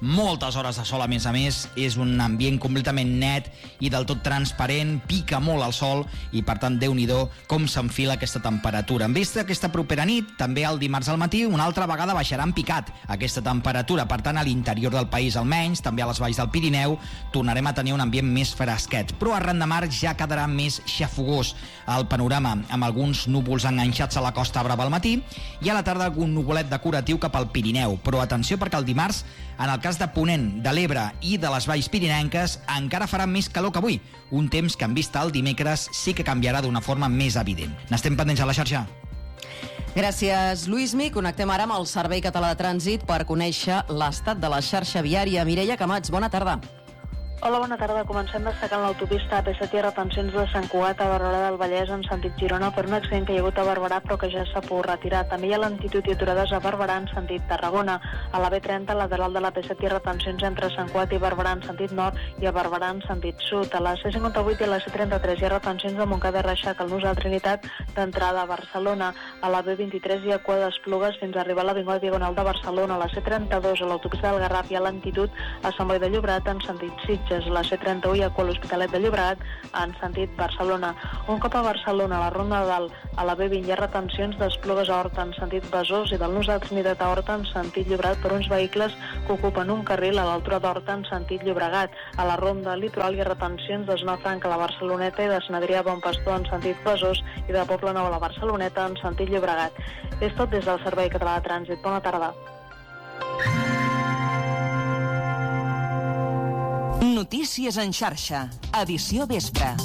moltes hores de sol, a més a més, és un ambient completament net i del tot transparent, pica molt el sol i, per tant, Déu-n'hi-do com s'enfila aquesta temperatura. En vista d'aquesta propera nit, també el dimarts al matí, una altra vegada baixarà en picat aquesta temperatura. Per tant, a l'interior del país almenys, també a les valls del Pirineu, tornarem a tenir un ambient més fresquet. Però arran de mar ja quedarà més xafogós el panorama, amb alguns núvols enganxats a la Costa Brava al matí i a la tarda algun nuvolet decoratiu cap al Pirineu. Però atenció, perquè el dimarts, en el cas de Ponent, de l'Ebre i de les valls pirinenques, encara farà més calor que avui. Un temps que en vista el dimecres sí que canviarà d'una forma més evident. N'estem pendents a la xarxa. Gràcies, Lluïsmi. Connectem ara amb el Servei Català de Trànsit per conèixer l'estat de la xarxa viària. Mireia Camats, bona tarda. Hola, bona tarda. Comencem destacant l'autopista A P set i retencions de Sant Cugat a Barberà del Vallès en sentit Girona per un accident que hi ha hagut a Barberà però que ja s'ha pogut retirar. També hi ha lentitud i aturades a Barberà en sentit Tarragona. A la B trenta, lateral de la P set i retencions entre Sant Cugat i Barberà en sentit nord i a Barberà en sentit sud. A la C cinquanta-vuit i a la C trenta-tres hi ha retencions de Montcada i Reixac al nus de la Trinitat d'entrada a Barcelona. A la B vint-i-tres hi ha cua d'Esplugues fins a arribar a l'Avinguda Diagonal de Barcelona. A la C trenta-dos a l'autopista del Garraf hi ha lentitud a Sant Boi de Llobregat en sentit Sitges. A la C trenta-u hi ha cua a l'Hospitalet de Llobregat en sentit Barcelona. Un cop a Barcelona, a la Ronda de Dalt, a la B vint hi ha retencions d'Esplugues a Horta en sentit Besòs i del nus de la Trinitat a Horta en sentit Llobregat per uns vehicles que ocupen un carril a l'altura d'Horta en sentit Llobregat. A la Ronda Litoral hi ha retencions de Zona Franca a la Barceloneta i de Sant Adrià a Bon Pastor en sentit Besòs i de Poble Nou a la Barceloneta en sentit Llobregat. És tot des del Servei Català de Trànsit. Bona tarda. Notícies en xarxa, edició vespre.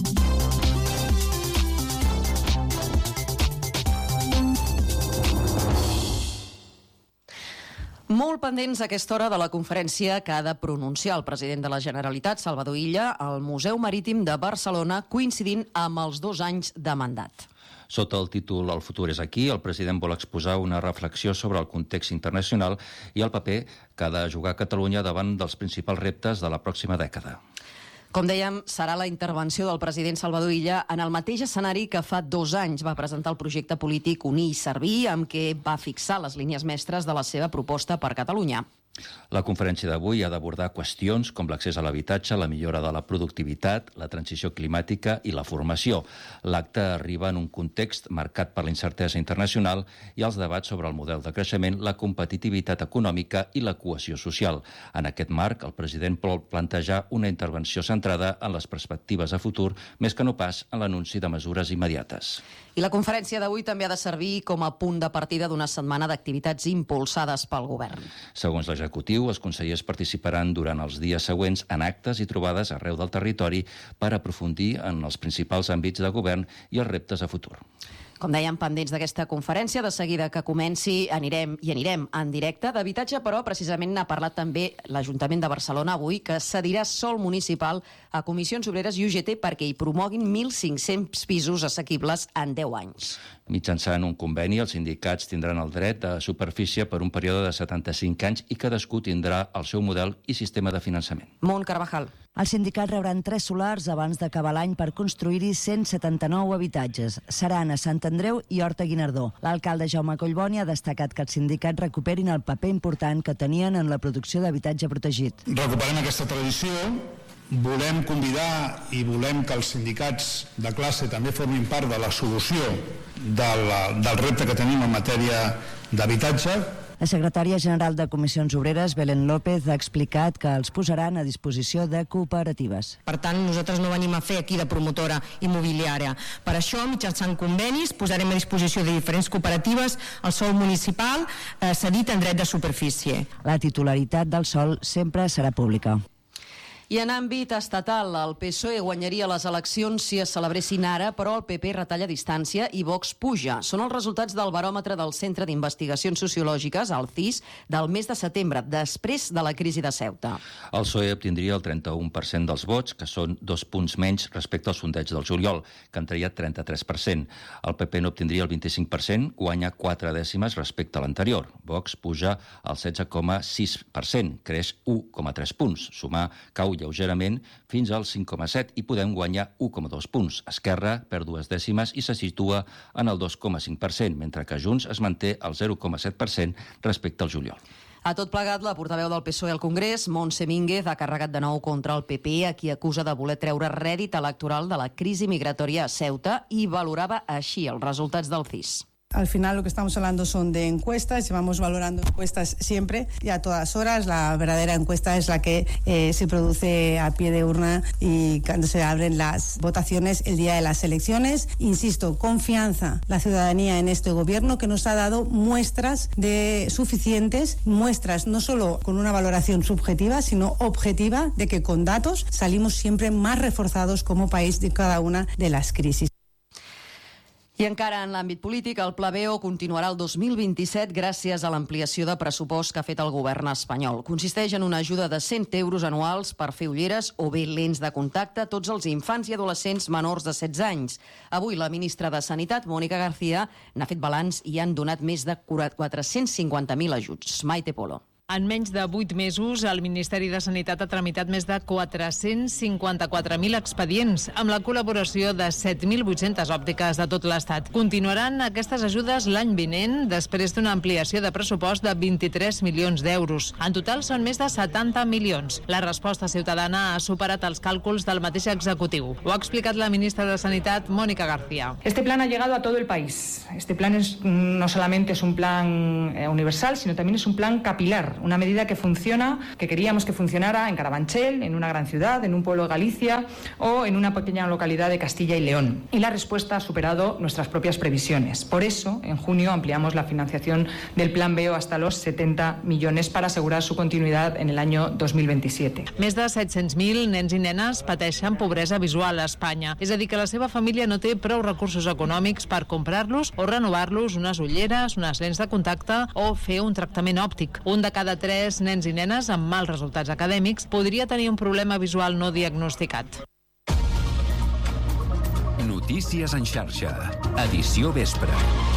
Molt pendents a aquesta hora de la conferència que ha de pronunciar el president de la Generalitat, Salvador Illa, al Museu Marítim de Barcelona, coincidint amb els dos anys de mandat. Sota el títol El futur és aquí, el president vol exposar una reflexió sobre el context internacional i el paper que ha de jugar Catalunya davant dels principals reptes de la pròxima dècada. Com dèiem, serà la intervenció del president Salvador Illa en el mateix escenari que fa dos anys va presentar el projecte polític Unir i Servir, amb què va fixar les línies mestres de la seva proposta per Catalunya. La conferència d'avui ha d'abordar qüestions com l'accés a l'habitatge, la millora de la productivitat, la transició climàtica i la formació. L'acte arriba en un context marcat per la incertesa internacional i els debats sobre el model de creixement, la competitivitat econòmica i la cohesió social. En aquest marc, el president vol plantejar una intervenció centrada en les perspectives a futur, més que no pas en l'anunci de mesures immediates. I la conferència d'avui també ha de servir com a punt de partida d'una setmana d'activitats impulsades pel govern. Segons l'executiu, els consellers participaran durant els dies següents en actes i trobades arreu del territori per aprofundir en els principals àmbits de govern i els reptes a futur. Com dèiem, pendents d'aquesta conferència, de seguida que comenci anirem i anirem en directe. D'habitatge, però, precisament n'ha parlat també l'Ajuntament de Barcelona avui, que cedirà sòl municipal a Comissions Obreres i U G T perquè hi promoguin mil cinc-cents pisos assequibles en deu anys. Mitjançant un conveni, els sindicats tindran el dret de superfície per un període de setanta-cinc anys i cadascú tindrà el seu model i sistema de finançament. Mont Carvajal. Els sindicats rebran tres solars abans d'acabar l'any per construir-hi cent setanta-nou habitatges. Seran a Sant Andreu i Horta Guinardó. L'alcalde Jaume Collboni ha destacat que els sindicats recuperin el paper important que tenien en la producció d'habitatge protegit. Recuperem aquesta tradició, volem convidar i volem que els sindicats de classe també formin part de la solució de la, del repte que tenim en matèria d'habitatge. La secretària general de Comissions Obreres, Belén López, ha explicat que els posaran a disposició de cooperatives. Per tant, nosaltres no venim a fer aquí de promotora immobiliària. Per això, mitjançant convenis, posarem a disposició de diferents cooperatives el sòl municipal eh, cedit en dret de superfície. La titularitat del sòl sempre serà pública. I en àmbit estatal, el P S O E guanyaria les eleccions si es celebressin ara, però el P P retalla distància i Vox puja. Són els resultats del baròmetre del Centre d'Investigacions Sociològiques, el C I S, del mes de setembre, després de la crisi de Ceuta. El P S O E obtindria el trenta-u per cent dels vots, que són dos punts menys respecte al sondeig del juliol, que en treia trenta-tres per cent. El P P no obtindria el vint-i-cinc per cent, guanya quatre dècimes respecte a l'anterior. Vox puja al setze coma sis per cent, creix u coma tres punts. Sumar cau lleugerament fins al cinc coma set i Podem guanyar u coma dos punts. Esquerra perd dues dècimes i se situa en el dos coma cinc per cent, mentre que Junts es manté al zero coma set per cent respecte al juliol. A tot plegat, la portaveu del P S O E al Congrés, Montse Mínguez, ha carregat de nou contra el P P, a qui acusa de voler treure rèdit electoral de la crisi migratòria a Ceuta i valorava així els resultats del C I S. Al final lo que estamos hablando son de encuestas, llevamos valorando encuestas siempre y a todas horas. La verdadera encuesta es la que eh, se produce a pie de urna y cuando se abren las votaciones el día de las elecciones. Insisto, confianza la ciudadanía en este gobierno que nos ha dado muestras de suficientes, muestras no solo con una valoración subjetiva, sino objetiva de que con datos salimos siempre más reforzados como país de cada una de las crisis. I encara en l'àmbit polític, el Pla B O continuarà el dos mil vint-i-set gràcies a l'ampliació de pressupost que ha fet el govern espanyol. Consisteix en una ajuda de cent euros anuals per fer ulleres o bé lents de contacte a tots els infants i adolescents menors de setze anys. Avui la ministra de Sanitat, Mónica García, n'ha fet balanç i han donat més de quatre-cents cinquanta mil ajuts. Maite Polo. En menys de vuit mesos, el Ministeri de Sanitat ha tramitat més de quatre-cents cinquanta-quatre mil expedients, amb la col·laboració de set mil vuit-centes òptiques de tot l'Estat. Continuaran aquestes ajudes l'any vinent, després d'una ampliació de pressupost de vint-i-tres milions d'euros. En total són més de setanta milions. La resposta ciutadana ha superat els càlculs del mateix executiu. Ho ha explicat la ministra de Sanitat, Mónica García. Este plan ha llegado a todo el país. Este plan es, no solamente es un plan eh, universal, sino también es un plan capilar. Una medida que funciona, que queríamos que funcionara en Carabanchel, en una gran ciudad, en un pueblo de Galicia o en una pequeña localidad de Castilla y León. Y la respuesta ha superado nuestras propias previsiones. Por eso, en junio ampliamos la financiación del Plan B O hasta los setenta millones para asegurar su continuidad en el año dos mil veintisiete. Més de set-cents mil nens i nenes pateixen pobresa visual a Espanya. És a dir, que la seva família no té prou recursos econòmics per comprar-los o renovar-los unes ulleres, unes lents de contacte o fer un tractament òptic. Un de cada de tres nens i nenes amb mals resultats acadèmics podria tenir un problema visual no diagnosticat. Notícies en xarxa. Edició vespre.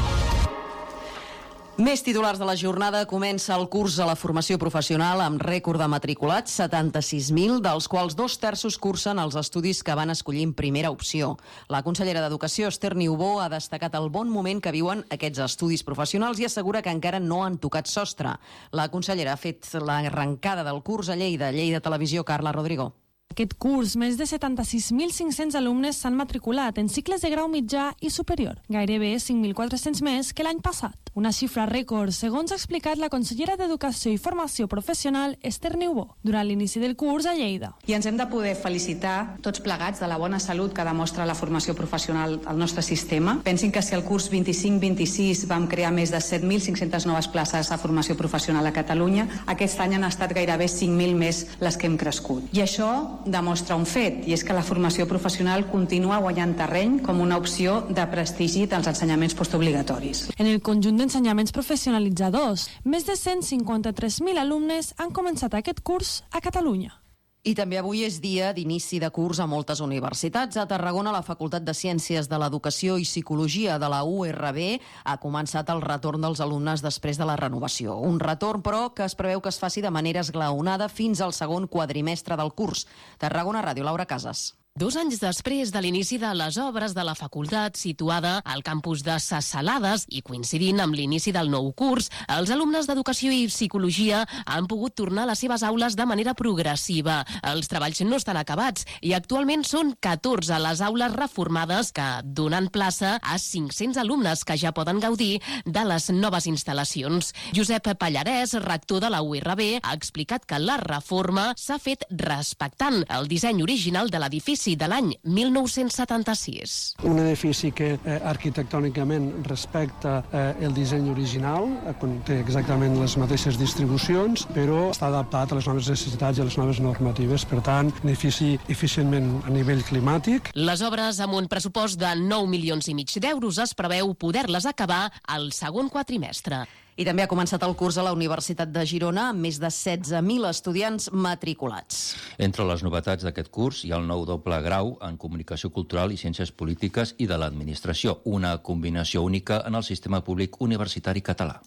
Més titulars de la jornada. Comença el curs a la formació professional amb rècord de matriculats, setanta-sis mil, dels quals dos terços cursen els estudis que van escollir en primera opció. La consellera d'Educació, Esther Niubó, ha destacat el bon moment que viuen aquests estudis professionals i assegura que encara no han tocat sostre. La consellera ha fet l'arrencada del curs a Lleida. Lleida Televisió, Carla Rodrigo. Aquest curs, més de setanta-sis mil cinc-cents alumnes s'han matriculat en cicles de grau mitjà i superior, gairebé cinc mil quatre-cents més que l'any passat. Una xifra rècord, segons ha explicat la consellera d'Educació i Formació Professional, Esther Niubó, durant l'inici del curs a Lleida. I ens hem de poder felicitar tots plegats de la bona salut que demostra la formació professional al nostre sistema. Pensin que si el curs vint-i-cinc vint-i-sis vam crear més de set mil cinc-centes noves places a formació professional a Catalunya, aquest any han estat gairebé cinc mil més les que hem crescut. I això demostra un fet, i és que la formació professional continua guanyant terreny com una opció de prestigi dels ensenyaments postobligatoris. En el conjunt d'ensenyaments professionalitzadors, més de cent cinquanta-tres mil alumnes han començat aquest curs a Catalunya. I també avui és dia d'inici de curs a moltes universitats. A Tarragona, la Facultat de Ciències de l'Educació i Psicologia de la U R B ha començat el retorn dels alumnes després de la renovació. Un retorn, però, que es preveu que es faci de manera esglaonada fins al segon quadrimestre del curs. Tarragona Ràdio, Laura Casas. Dos anys després de l'inici de les obres de la facultat situada al campus de Ses Salades i coincidint amb l'inici del nou curs, els alumnes d'Educació i Psicologia han pogut tornar a les seves aules de manera progressiva. Els treballs no estan acabats i actualment són catorze les aules reformades que donen plaça a cinc-cents alumnes que ja poden gaudir de les noves instal·lacions. Josep Pallarès, rector de la U R B, ha explicat que la reforma s'ha fet respectant el disseny original de l'edifici de l'any mil nou-cents setanta-sis. Un edifici que eh, arquitectònicament respecta eh, el disseny original, eh, té exactament les mateixes distribucions, però està adaptat a les noves necessitats i a les noves normatives. Per tant, un edifici eficientment a nivell climàtic. Les obres amb un pressupost de nou milions i mig d'euros es preveu poder-les acabar al segon quadrimestre. I també ha començat el curs a la Universitat de Girona amb més de setze mil estudiants matriculats. Entre les novetats d'aquest curs hi ha el nou doble grau en Comunicació Cultural i Ciències Polítiques i de l'Administració, una combinació única en el sistema públic universitari català.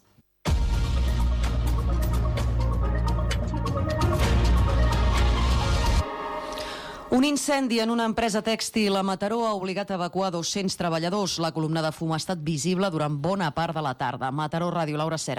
Un incendi en una empresa tèxtil a Mataró ha obligat a evacuar dos-cents treballadors. La columna de fum ha estat visible durant bona part de la tarda. Mataró Ràdio, Laura Cera.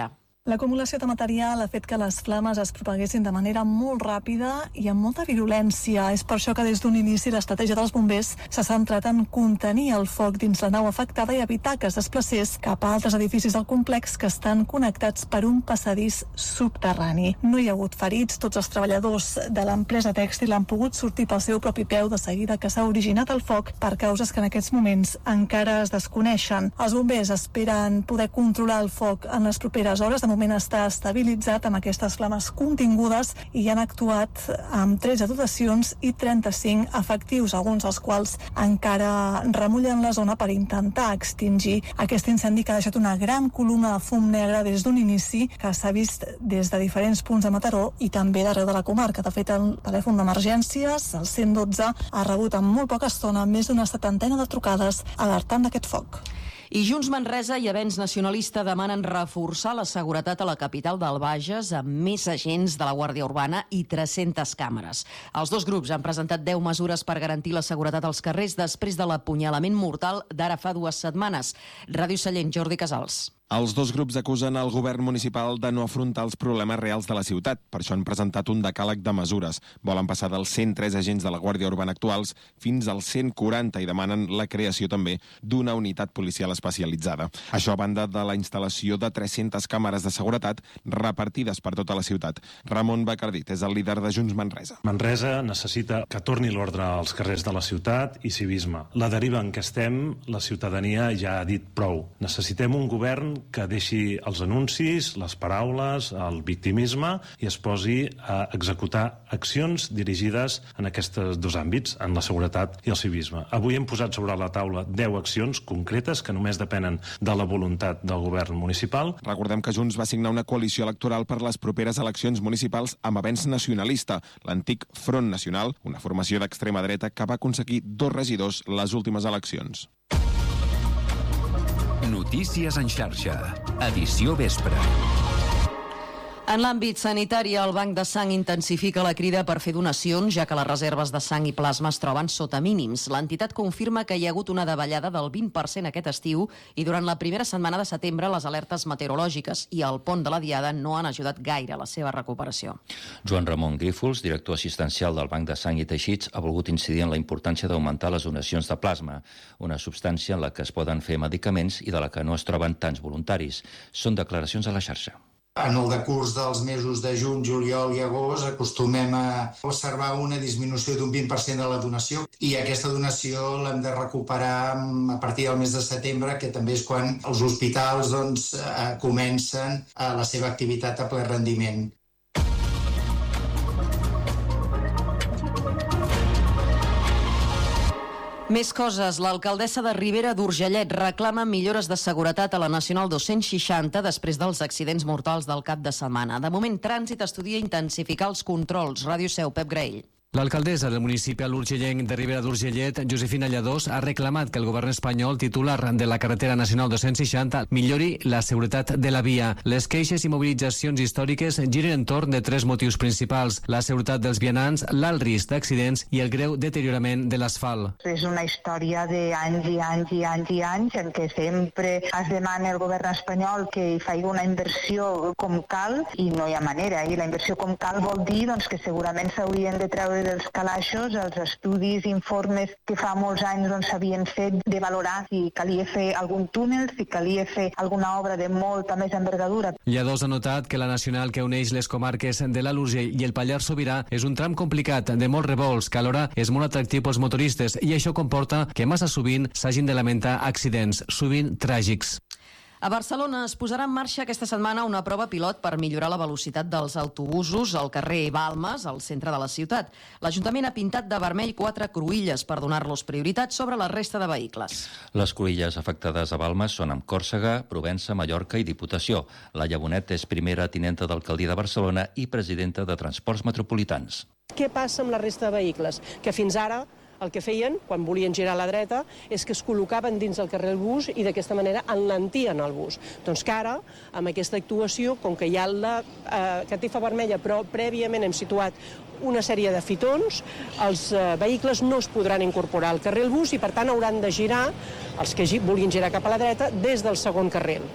L'acumulació de material ha fet que les flames es propaguessin de manera molt ràpida i amb molta virulència. És per això que des d'un inici l'estratègia dels bombers s'ha centrat en contenir el foc dins la nau afectada i evitar que es desplacés cap a altres edificis del complex que estan connectats per un passadís subterrani. No hi ha hagut ferits, tots els treballadors de l'empresa tèxtil han pogut sortir pel seu propi peu de seguida que s'ha originat el foc per causes que en aquests moments encara es desconeixen. Els bombers esperen poder controlar el foc en les properes hores. De moment està estabilitzat amb aquestes flames contingudes i han actuat amb tretze dotacions i trenta-cinc efectius, alguns dels quals encara remullen la zona per intentar extingir aquest incendi que ha deixat una gran columna de fum negre des d'un inici que s'ha vist des de diferents punts de Mataró i també d'arreu de la comarca. De fet, el telèfon d'emergències, el cent dotze, ha rebut en molt poca estona més d'una setantena de trucades alertant d'aquest foc. I Junts Manresa i Avenç Nacionalista demanen reforçar la seguretat a la capital del Bages amb més agents de la Guàrdia Urbana i tres-centes càmeres. Els dos grups han presentat deu mesures per garantir la seguretat als carrers després de l'apunyalament mortal d'ara fa dues setmanes. Ràdio Sallent, Jordi Casals. Els dos grups acusen el govern municipal de no afrontar els problemes reals de la ciutat. Per això han presentat un decàleg de mesures. Volen passar dels cent tres agents de la Guàrdia Urbana actuals fins als cent quaranta i demanen la creació també d'una unitat policial especialitzada. Això a banda de la instal·lació de tres-centes càmeres de seguretat repartides per tota la ciutat. Ramon Bacardit és el líder de Junts Manresa. Manresa necessita que torni l'ordre als carrers de la ciutat i civisme. La deriva en què estem, la ciutadania ja ha dit prou. Necessitem un govern que deixi els anuncis, les paraules, el victimisme i es posi a executar accions dirigides en aquests dos àmbits, en la seguretat i el civisme. Avui hem posat sobre la taula deu accions concretes que només depenen de la voluntat del govern municipal. Recordem que Junts va signar una coalició electoral per les properes eleccions municipals amb Avenç Nacionalista, l'antic Front Nacional, una formació d'extrema dreta que va aconseguir dos regidors les últimes eleccions. Notícies en xarxa. Edició vespre. En l'àmbit sanitari, el Banc de Sang intensifica la crida per fer donacions, ja que les reserves de sang i plasma es troben sota mínims. L'entitat confirma que hi ha hagut una davallada del vint per cent aquest estiu i durant la primera setmana de setembre les alertes meteorològiques i el pont de la Diada no han ajudat gaire a la seva recuperació. Joan Ramon Grífols, director assistencial del Banc de Sang i Teixits, ha volgut incidir en la importància d'augmentar les donacions de plasma, una substància en la que es poden fer medicaments i de la que no es troben tants voluntaris. Són declaracions a la xarxa. En el decurs dels mesos de juny, juliol i agost acostumem a observar una disminució d'un vint per cent de la donació i aquesta donació l'hem de recuperar a partir del mes de setembre, que també és quan els hospitals doncs, comencen la seva activitat a ple rendiment. Més coses. L'alcaldessa de Ribera d'Urgellet reclama millores de seguretat a la Nacional dos-cents seixanta després dels accidents mortals del cap de setmana. De moment, Trànsit estudia intensificar els controls. Ràdio Seu, Pep Graell. L'alcaldessa del municipi l'Urgellenc de Ribera d'Urgellet, Josefina Lladós, ha reclamat que el govern espanyol, titular de la carretera nacional dos-cents seixanta, millori la seguretat de la via. Les queixes i mobilitzacions històriques giren entorn de tres motius principals: la seguretat dels vianants, l'alt risc d'accidents i el greu deteriorament de l'asfalt. És una història d'anys i anys i anys i anys en què sempre es demana al govern espanyol que hi faci una inversió com cal i no hi ha manera. I la inversió com cal vol dir doncs, que segurament s'haurien de treure dels calaixos els estudis, informes que fa molts anys doncs, s'havien fet de valorar si calia fer algun túnel, si calia fer alguna obra de molta més envergadura. Lladós ha notat que la nacional que uneix les comarques de l'Alt Urgell i el Pallars Sobirà és un tram complicat, de molts revolts, que alhora és molt atractiu pels motoristes i això comporta que massa sovint s'hagin de lamentar accidents, sovint tràgics. A Barcelona es posarà en marxa aquesta setmana una prova pilot per millorar la velocitat dels autobusos al carrer Balmes, al centre de la ciutat. L'Ajuntament ha pintat de vermell quatre cruïlles per donar-los prioritat sobre la resta de vehicles. Les cruïlles afectades a Balmes són amb Còrsega, Provença, Mallorca i Diputació. La Llabonet és primera tinenta d'alcaldia de Barcelona i presidenta de Transports Metropolitans. Què passa amb la resta de vehicles? Que fins ara el que feien, quan volien girar a la dreta, és que es col·locaven dins del carrer el bus i d'aquesta manera enlentien el bus. Doncs que ara, amb aquesta actuació, com que hi ha la eh, catifa vermella, però prèviament hem situat una sèrie de fitons, els eh, vehicles no es podran incorporar al carrer el bus i, per tant, hauran de girar, els que vulguin girar cap a la dreta, des del segon carril.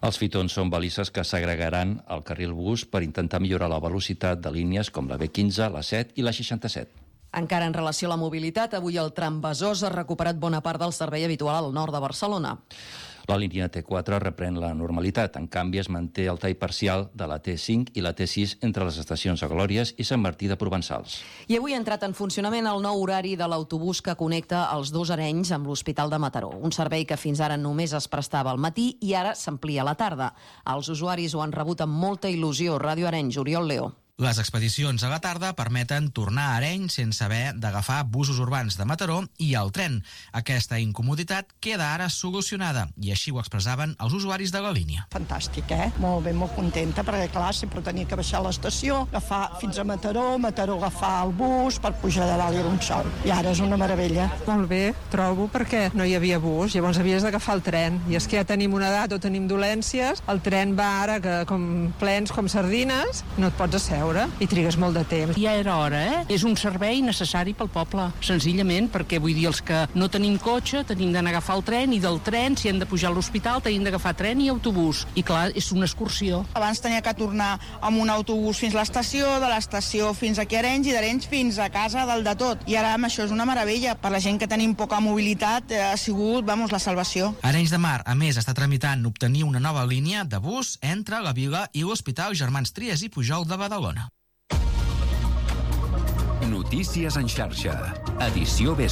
Els fitons són balises que s'agregaran al carril bus per intentar millorar la velocitat de línies com la B quinze, la set i la seixanta-set. Encara en relació a la mobilitat, avui el tram Besòs ha recuperat bona part del servei habitual al nord de Barcelona. La línia T quatre reprèn la normalitat. En canvi, es manté el tall parcial de la T cinc i la T sis entre les estacions de Glòries i Sant Martí de Provençals. I avui ha entrat en funcionament el nou horari de l'autobús que connecta els dos Arenys amb l'Hospital de Mataró. Un servei que fins ara només es prestava al matí i ara s'amplia a la tarda. Els usuaris ho han rebut amb molta il·lusió. Ràdio Arenys, Oriol Leo. Les expedicions a la tarda permeten tornar a Arenys sense haver d'agafar busos urbans de Mataró i el tren. Aquesta incomoditat queda ara solucionada i així ho expressaven els usuaris de la línia. Fantàstic, eh? Molt bé, molt contenta, perquè clar, sempre tenia que baixar a l'estació, agafar fins a Mataró, Mataró agafar el bus per pujar de dalt i d'un sol. I ara és una meravella. Molt bé, trobo, perquè no hi havia bus, llavors havies d'agafar el tren. I és que ja tenim una edat o tenim dolències, el tren va ara que com plens com sardines, no et pots asseure i trigues molt de temps. Ja era hora, eh? És un servei necessari pel poble, senzillament, perquè vull dir, els que no tenim cotxe tenim d'anar a agafar el tren i del tren, si hem de pujar a l'hospital, tenim d'agafar tren i autobús. I clar, és una excursió. Abans tenia que tornar amb un autobús fins a l'estació, de l'estació fins aquí a Arenys i d'Arenys fins a casa, del de tot. I ara amb això és una meravella. Per la gent que tenim poca mobilitat ha sigut, vamos, la salvació. Arenys de Mar, a més, està tramitant obtenir una nova línia de bus entre la Vila i l'Hospital Germans Trias i Pujol de Badalona. Notícies en xarxa. Edició vespre.